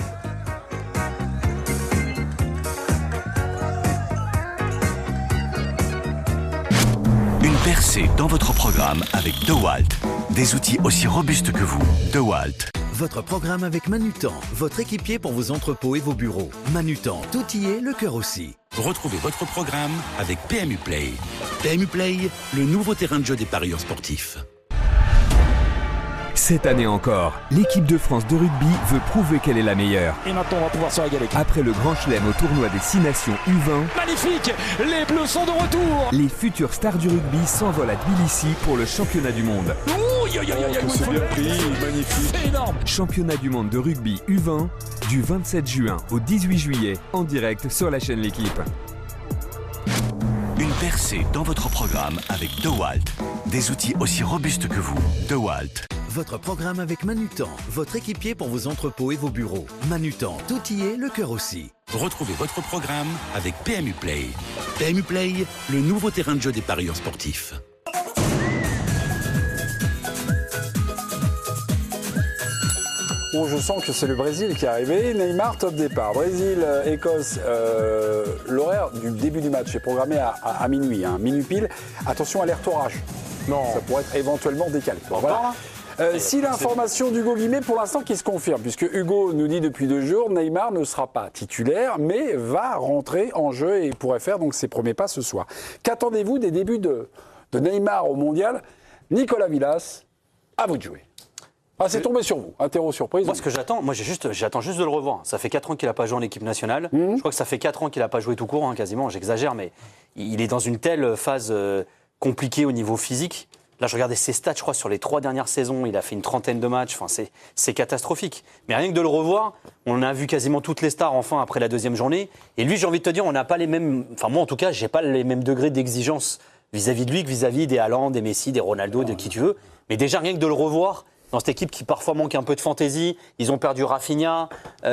Une percée dans votre programme avec DeWalt. Des outils aussi robustes que vous. DeWalt. Votre programme avec Manutan, votre équipier pour vos entrepôts et vos bureaux. Manutan, tout y est, le cœur aussi. Retrouvez votre programme avec PMU Play. PMU Play, le nouveau terrain de jeu des parieurs sportifs. Cette année encore, l'équipe de France de rugby veut prouver qu'elle est la meilleure. Et maintenant, on va pouvoir se régaler. Après le Grand Chelem au tournoi des 6 nations U20, Magnifique! Les Bleus sont de retour! les futures stars du rugby s'envolent à Tbilissi pour le championnat du monde. C'est bien pris, magnifique. C'est énorme! Championnat du monde de rugby U20 du 27 juin au 18 juillet en direct sur la chaîne L'Équipe. Une percée dans votre programme avec DeWalt. Des outils aussi robustes que vous. DeWalt. Votre programme avec Manutan, votre équipier pour vos entrepôts et vos bureaux. Manutan, tout y est, le cœur aussi. Retrouvez votre programme avec PMU Play. PMU Play, le nouveau terrain de jeu des parieurs sportifs. Oh, je sens que c'est le Brésil qui est arrivé. Neymar, top départ. Brésil, Écosse. L'horaire du début du match est programmé à minuit, minuit pile. Attention, alerte orage. Non. Ça pourrait être éventuellement décalé. Voilà. Si l'information d'Hugo Guimet, pour l'instant, qui se confirme, puisque Hugo nous dit depuis 2 jours, Neymar ne sera pas titulaire, mais va rentrer en jeu et pourrait faire donc ses premiers pas ce soir. Qu'attendez-vous des débuts de Neymar au Mondial? Nicolas Villas, à vous de jouer. Ah, c'est tombé sur vous, interro surprise. Moi, ce que j'attends, j'attends juste de le revoir. Ça fait 4 ans qu'il n'a pas joué en équipe nationale. Je crois que ça fait 4 ans qu'il n'a pas joué tout court, quasiment, j'exagère, mais il est dans une telle phase compliquée au niveau physique. Là, je regardais ses stats, je crois, sur les 3 dernières saisons. Il a fait une 30aine de matchs. Enfin, c'est catastrophique. Mais rien que de le revoir, on a vu quasiment toutes les stars, enfin, après la 2e journée. Et lui, j'ai envie de te dire, on n'a pas les mêmes... Enfin, moi, en tout cas, j'ai pas les mêmes degrés d'exigence vis-à-vis de lui que vis-à-vis des Haaland, des Messi, des Ronaldo, de qui tu veux. Mais déjà, rien que de le revoir dans cette équipe qui parfois manque un peu de fantaisie. Ils ont perdu Rafinha.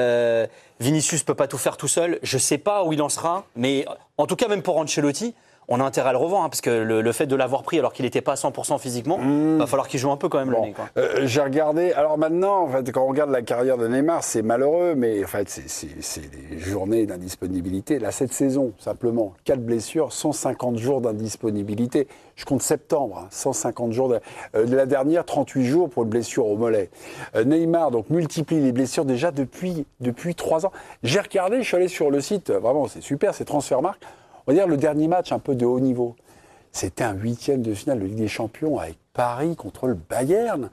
Vinicius peut pas tout faire tout seul. Je sais pas où il en sera. Mais en tout cas, même pour Ancelotti, on a intérêt à le revoir, parce que le fait de l'avoir pris alors qu'il n'était pas à 100% physiquement, va falloir qu'il joue un peu quand même le nez. J'ai regardé. Alors maintenant, en fait, quand on regarde la carrière de Neymar, c'est malheureux, mais en fait, c'est des journées d'indisponibilité. Là, cette saison, simplement, 4 blessures, 150 jours d'indisponibilité. Je compte septembre, 150 jours. De la dernière, 38 jours pour une blessure au mollet. Neymar, donc, multiplie les blessures déjà depuis 3 ans. J'ai regardé, je suis allé sur le site, vraiment, c'est super, c'est Transfermarkt. On va dire le dernier match un peu de haut niveau. C'était un 8e de finale de Ligue des Champions avec Paris contre le Bayern.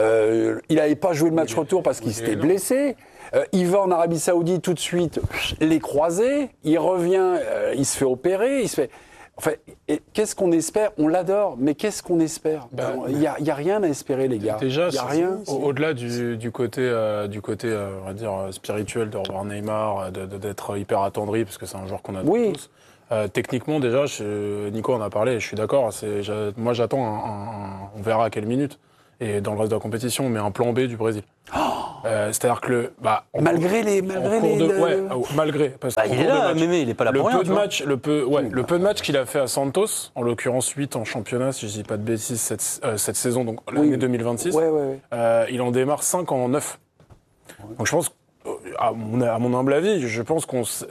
Il n'avait pas joué le match retour parce qu'il s'était blessé. Il va en Arabie Saoudite tout de suite, les croisés. Il revient, il se fait opérer. Il se fait... Enfin, qu'est-ce qu'on espère? On l'adore, mais qu'est-ce qu'on espère? Il n'y a rien à espérer, les gars. Déjà, il y a rien. Au-delà du côté, on va dire, spirituel de revoir Neymar, d'être hyper attendri, parce que c'est un joueur qu'on adore tous. Techniquement, déjà, Nico en a parlé, je suis d'accord. Moi, j'attends on verra à quelle minute. Et dans le reste de la compétition, on met un plan B du Brésil. C'est-à-dire que malgré malgré. Parce il est là, Mémé, il n'est pas là pour rien. Le peu de matchs qu'il a fait à Santos, en l'occurrence 8 en championnat, si je dis pas de bêtises, cette saison, donc l'année 2026, il en démarre 5 en 9. Donc je pense, à mon humble avis, je pense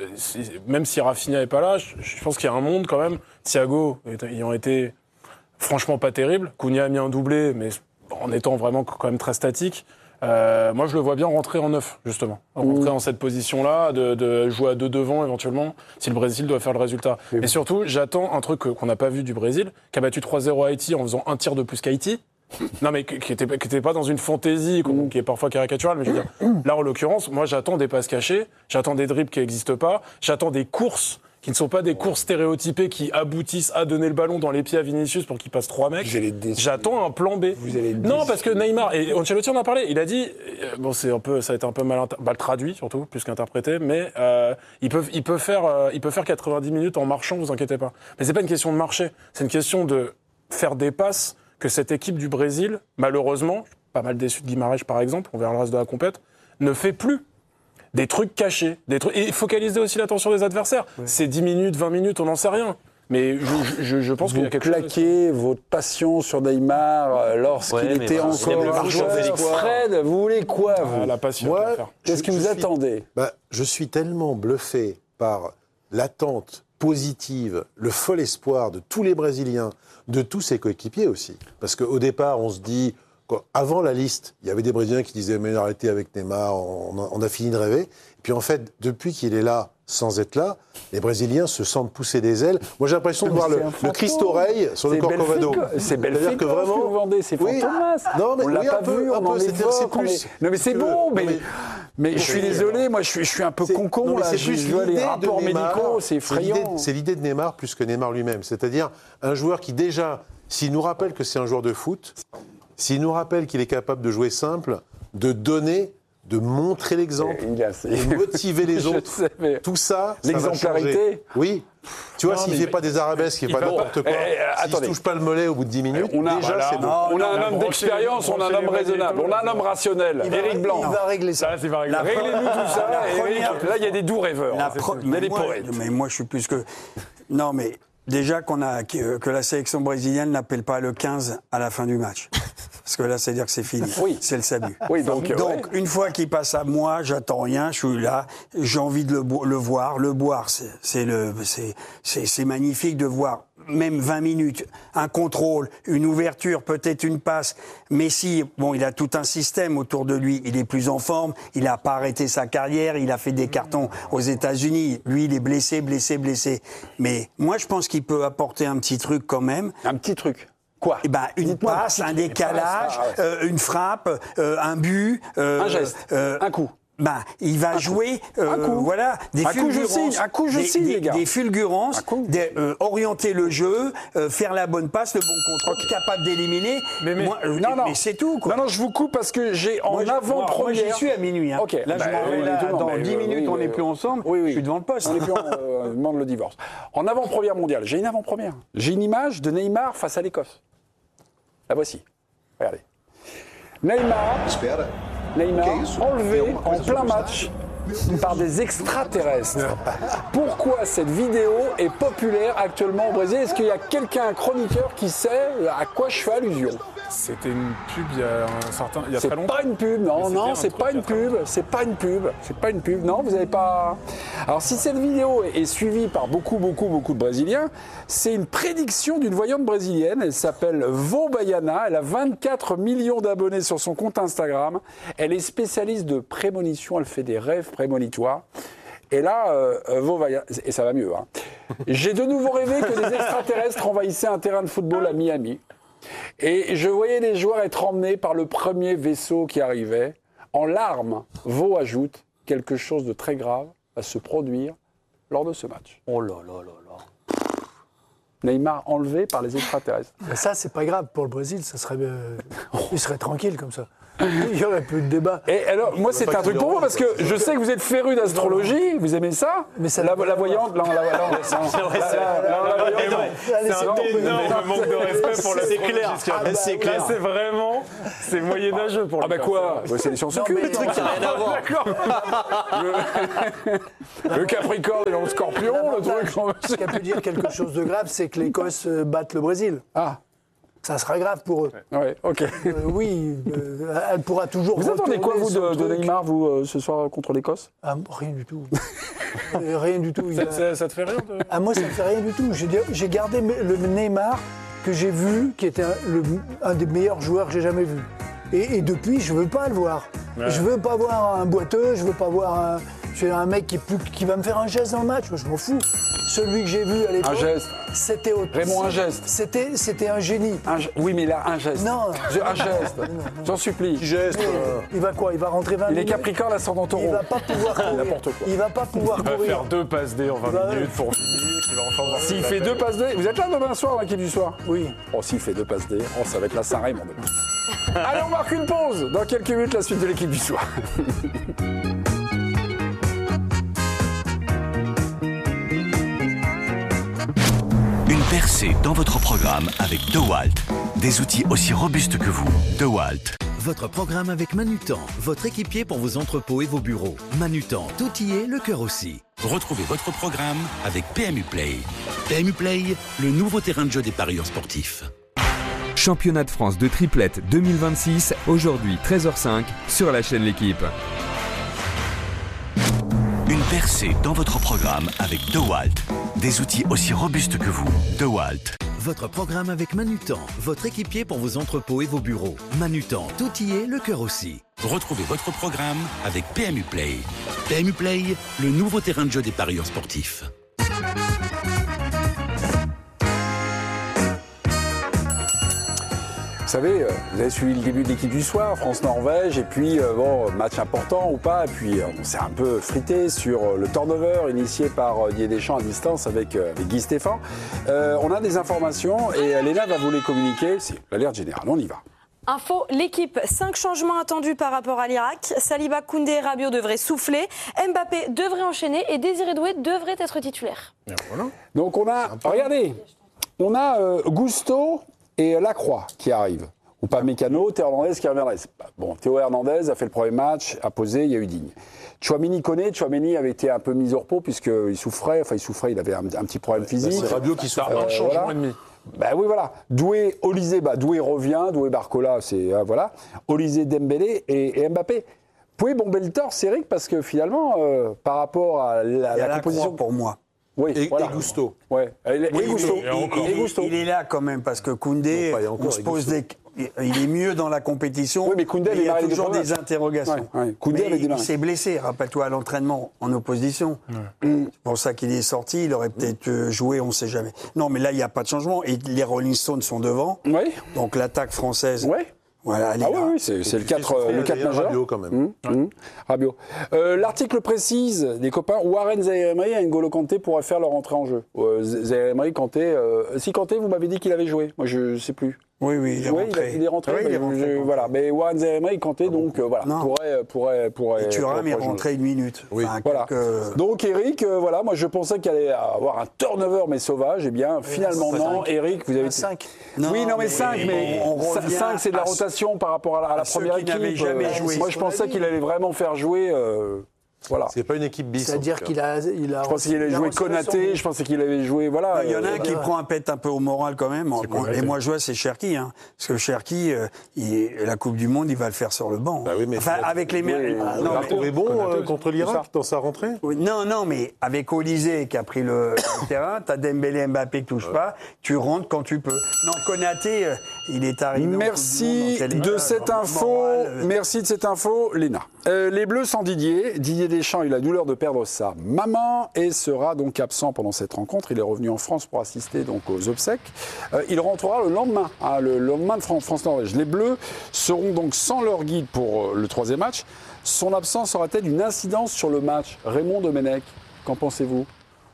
même si Rafinha n'est pas là, je pense qu'il y a un monde quand même. Thiago ayant été franchement pas terrible. Cunha a mis un doublé, mais en étant vraiment quand même très statique. Moi, je le vois bien rentrer en 9, justement. Rentrer en cette position-là, de jouer à 2 devant, éventuellement, si le Brésil doit faire le résultat. Et surtout, j'attends un truc qu'on n'a pas vu du Brésil, qui a battu 3-0 à Haïti en faisant un tir de plus qu'Haïti. Non, mais qui était pas dans une fantaisie, qui est parfois caricaturale, mais je veux dire, là, en l'occurrence, moi, j'attends des passes cachées, j'attends des dribbles qui n'existent pas, j'attends des courses qui ne sont pas des courses stéréotypées qui aboutissent à donner le ballon dans les pieds à Vinicius pour qu'il passe 3 mecs. J'attends un plan B. Non, parce que Neymar, et Ancelotti en a parlé, il a dit, ça a été un peu mal traduit surtout, plus qu'interprété, mais il peut faire 90 minutes en marchant, vous inquiétez pas. Mais c'est pas une question de marcher, c'est une question de faire des passes que cette équipe du Brésil, malheureusement, pas mal déçu de Guimarães par exemple, on verra le reste de la compète, ne fait plus. Des trucs cachés, et focaliser aussi l'attention des adversaires. C'est 10 minutes, 20 minutes, on n'en sait rien. Mais je pense qu'il y a quelque chose. Vous plaquez votre passion sur Neymar lorsqu'il était encore joueur. Fred, vous voulez quoi, vous? La passion. Moi, qu'est-ce que vous attendez? Je suis tellement bluffé par l'attente positive, le fol espoir de tous les Brésiliens, de tous ses coéquipiers aussi. Parce qu'au départ, on se dit... Avant la liste, il y avait des Brésiliens qui disaient « mais arrêtez avec Neymar, on a fini de rêver ». Et puis en fait, depuis qu'il est là, sans être là, les Brésiliens se sentent pousser des ailes. Moi, j'ai l'impression de voir le Christ-oreille sur le Corcovado. C'est Belfico que vous vendez, c'est Fantomas. Non, mais on l'a pas vu, on en évoque. Non, mais c'est bon, mais je suis désolé, moi, je suis un peu con-con, là. Je vois les rapports médicaux, c'est effrayant. C'est l'idée de Neymar plus que Neymar lui-même. C'est-à-dire un joueur qui, déjà, s'il nous rappelle que c'est un joueur de foot... S'il nous rappelle qu'il est capable de jouer simple, de donner, de montrer l'exemple, de motiver les autres, tout ça, l'exemplarité. Oui. Tu vois, s'il ne fait pas des arabesques, s'il ne fait pas n'importe quoi, s'il ne touche pas le mollet au bout de 10 minutes, déjà, c'est bon. On a un homme d'expérience, on a un homme raisonnable, on a un homme rationnel. Éric Blanc. Il va régler ça. Réglez-nous tout ça. Là, il y a des doux rêveurs. Il y a des poètes. Mais moi, je suis plus que... Non, mais... Déjà que la sélection brésilienne n'appelle pas le 15 à la fin du match. Parce que là, c'est dire que c'est fini. Oui. C'est le SAMU. Oui, donc une fois qu'il passe à moi, j'attends rien, je suis là, j'ai envie de le voir. Le boire, c'est magnifique de voir. Même 20 minutes, un contrôle, une ouverture, peut-être une passe. Messi, bon, il a tout un système autour de lui. Il est plus en forme. Il n'a pas arrêté sa carrière. Il a fait des cartons aux États-Unis. Lui, il est blessé. Mais moi, je pense qu'il peut apporter un petit truc quand même. Un petit truc. Quoi? Eh ben, une passe, un décalage, une frappe, un but. Un geste, un coup. Ben, il va jouer, voilà, des fulgurances. Un coup, je signe, les gars. Des fulgurances, orienter le jeu, faire la bonne passe, le bon contrôle, capable d'éliminer. Mais c'est tout, quoi. Non, je vous coupe parce que j'ai en avant-première. Moi, j'y suis à minuit. Hein. Okay. Là, je m'en vais là, dans 10 minutes, on n'est plus ensemble. Je suis devant le poste. On n'est plus on demande le divorce. En avant-première mondiale, j'ai une avant-première. J'ai une image de Neymar face à l'Écosse. La voici. Regardez. Neymar enlevé en plein match par des extraterrestres. Pourquoi cette vidéo est populaire actuellement au Brésil? Est-ce qu'il y a quelqu'un, un chroniqueur, qui sait à quoi je fais allusion? C'était une pub il y a très longtemps. C'est pas une pub, non, c'est pas une pub. Non, vous n'avez pas. Alors, si cette vidéo est suivie par beaucoup de Brésiliens, c'est une prédiction d'une voyante brésilienne. Elle s'appelle Vô Baiana. Elle a 24 millions d'abonnés sur son compte Instagram. Elle est spécialiste de prémonition. Elle fait des rêves prémonitoires. Et là, Vô Baiana, et ça va mieux. Hein. J'ai de nouveau rêvé que des extraterrestres envahissaient un terrain de football à Miami. Et je voyais les joueurs être emmenés par le premier vaisseau qui arrivait. En larmes, Vô ajoute quelque chose de très grave va se produire lors de ce match. Oh là là là là. Neymar enlevé par les extraterrestres. Mais ça, c'est pas grave pour le Brésil. Ça serait, il serait tranquille comme ça. Il y aurait plus de débat. Et alors, moi, c'est un truc pour vous, parce que je sais que vous êtes féru d'astrologie, vous aimez ça. Mais ça la voyante, c'est un énorme manque de respect pour la C'est clair. C'est vraiment, c'est moyenâgeux pour le Ah bah quoi? C'est les sciences occultes. Le truc qui n'a rien à voir. Le Capricorne et le Scorpion, le truc. Ce qui peut dire quelque chose de grave, c'est que l'Écosse batte le Brésil. Ah. Ça sera grave pour eux. Ouais, ok. Oui, elle pourra toujours. Vous attendez quoi, vous, de Neymar, vous, ce soir contre l'Écosse? Rien du tout. Rien du tout. Ça te fait rien Moi, ça me fait rien du tout. J'ai gardé le Neymar que j'ai vu, qui était un des meilleurs joueurs que j'ai jamais vu. Et depuis, je veux pas le voir. Ouais. Je veux pas voir un boiteux, je veux pas voir un mec qui va me faire un geste dans le match. Je m'en fous. Celui que j'ai vu à l'époque. Un geste. C'était Raymond, un geste. C'était un génie. Oui, mais là, un geste. Non. Un geste. J'en supplie. Geste. Il va quoi? Il va rentrer 20 minutes. Il est Capricorne ascendant Taureau. Il va pas pouvoir courir. N'importe quoi. Il va pas pouvoir courir. Il va faire 2 passes D en 20 minutes pour finir. S'il fait 2 passes D, vous êtes là demain soir dans l'équipe du soir? Oui. Oh, s'il fait 2 passes D, ça va être la Saint-Raymond demain. Allez, on marque une pause. Dans quelques minutes, la suite de l'équipe du soir. Une percée dans votre programme avec DeWalt. Des outils aussi robustes que vous. DeWalt. Votre programme avec Manutan, votre équipier pour vos entrepôts et vos bureaux. Manutan, tout y est, le cœur aussi. Retrouvez votre programme avec PMU Play. PMU Play, le nouveau terrain de jeu des parieurs sportifs. Championnat de France de triplette 2026, aujourd'hui 13h05 sur la chaîne L'Équipe. Une percée dans votre programme avec DeWalt. Des outils aussi robustes que vous. DeWalt. Votre programme avec Manutan, votre équipier pour vos entrepôts et vos bureaux. Manutan, tout y est, le cœur aussi. Retrouvez votre programme avec PMU Play. PMU Play, le nouveau terrain de jeu des parieurs sportifs. Vous savez, vous avez suivi le début de l'équipe du soir, France-Norvège, et puis, match important ou pas, et puis on s'est un peu frité sur le turnover initié par Didier Deschamps à distance avec Guy Stéphane. On a des informations et Léna va vous les communiquer. C'est l'alerte générale, on y va. Info, l'équipe, 5 changements attendus par rapport à l'Irak. Saliba, Koundé et Rabiot devraient souffler. Mbappé devrait enchaîner et Désiré Doué devrait être titulaire. Voilà. Donc on a, regardez, on a Gusto et Lacroix qui arrivent. Ou pas Mécano, Théo Hernandez qui reviendrait. Bon, Théo Hernandez a fait le premier match, a posé, il y a eu Digne. Tchouaméni connaît, Tchouaméni avait été un peu mis au repos puisqu'il souffrait, il avait un petit problème physique. C'est Rabiot qui souffre. Un changement et demi. Ben oui, voilà. Doué, Olysée, Doué revient, Doué Barcola, c'est voilà. Olysée, Dembélé et Mbappé. Vous pouvez bomber le torse, Eric, parce que finalement, par rapport à la composition pour moi. Oui, Et voilà. Gusto. Ouais. Et Gusto. Il est là quand même parce que Koundé, on se pose il est mieux dans la compétition. Oui, mais Koundé, il y a avait toujours des interrogations. Koundé avait il s'est blessé, rappelle-toi, à l'entraînement en opposition. C'est pour ça qu'il est sorti. Il aurait peut-être joué, on ne sait jamais. Non, mais là, il n'y a pas de changement. Et les Rolling Stones sont devant. Oui. Donc l'attaque française. Oui. Voilà, oui, c'est le 4 majeur. Rabiot quand même. Rabiot. L'article précise, des copains, Warren, Zaïre Emery et N'Golo Kanté pourraient faire leur entrée en jeu. Zaïre Emery, Kanté. Si Kanté, vous m'avez dit qu'il avait joué. Moi, je ne sais plus. Oui, il est rentré. Il est rentré. Oui, il est rentré. Voilà. Mais Warren, Zaïre Emery, Kanté, donc voilà, pourrait. Et Thuram est rentré une minute. Oui. Enfin, voilà. Donc Eric, voilà, moi je pensais qu'il allait avoir un turnover mais sauvage. Eh bien, finalement non. Eric, vous avez 5. Oui, non mais 5, mais 5 c'est de la rotation par rapport à la première équipe. Jamais joué. Moi je pensais qu'il allait vraiment faire jouer. Voilà. C'est pas une équipe bis. C'est-à-dire qu'il a. Je pensais qu'il allait jouer Konaté, je pensais qu'il allait jouer. Voilà. Il y en a un qui prend un pet un peu au moral quand même. Et moi, je vois, c'est Cherki. Hein. Parce que Cherki, la Coupe du Monde, il va le faire sur le banc. Bah oui, mais enfin, avec les. Il a trouvé bon contre l'Irak dans sa rentrée. Non, mais avec Olysée qui a pris le terrain, t'as Dembélé, Mbappé qui touche pas, tu rentres quand tu peux. Non, Konaté, il est arrivé. Merci de cette info. Merci de cette info, Léna. Les Bleus sans Didier Deschamps a eu la douleur de perdre sa maman et sera donc absent pendant cette rencontre. Il est revenu en France pour assister donc aux obsèques. Il rentrera le lendemain, le lendemain de France-Norvège. Les Bleus seront donc sans leur guide pour le troisième match. Son absence aura-t-elle une incidence sur le match? Raymond Domenech, qu'en pensez-vous?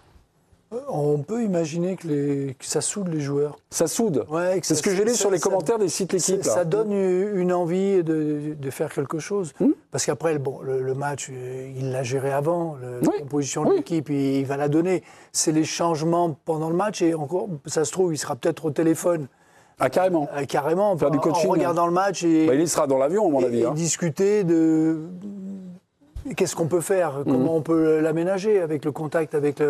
On peut imaginer que ça soude les joueurs. Ça soude. Ouais, c'est ce que j'ai lu sur les commentaires des sites L'équipe. Ça donne une envie de faire quelque chose. Parce qu'après, le match, il l'a géré avant. La composition de l'équipe, il va la donner. C'est les changements pendant le match. Et encore, ça se trouve, il sera peut-être au téléphone. Ah, carrément. Carrément. Faire du coaching. En regardant le match. Et, il sera dans l'avion, à mon avis. Et discuter de... Qu'est-ce qu'on peut faire? Comment on peut l'aménager avec le contact avec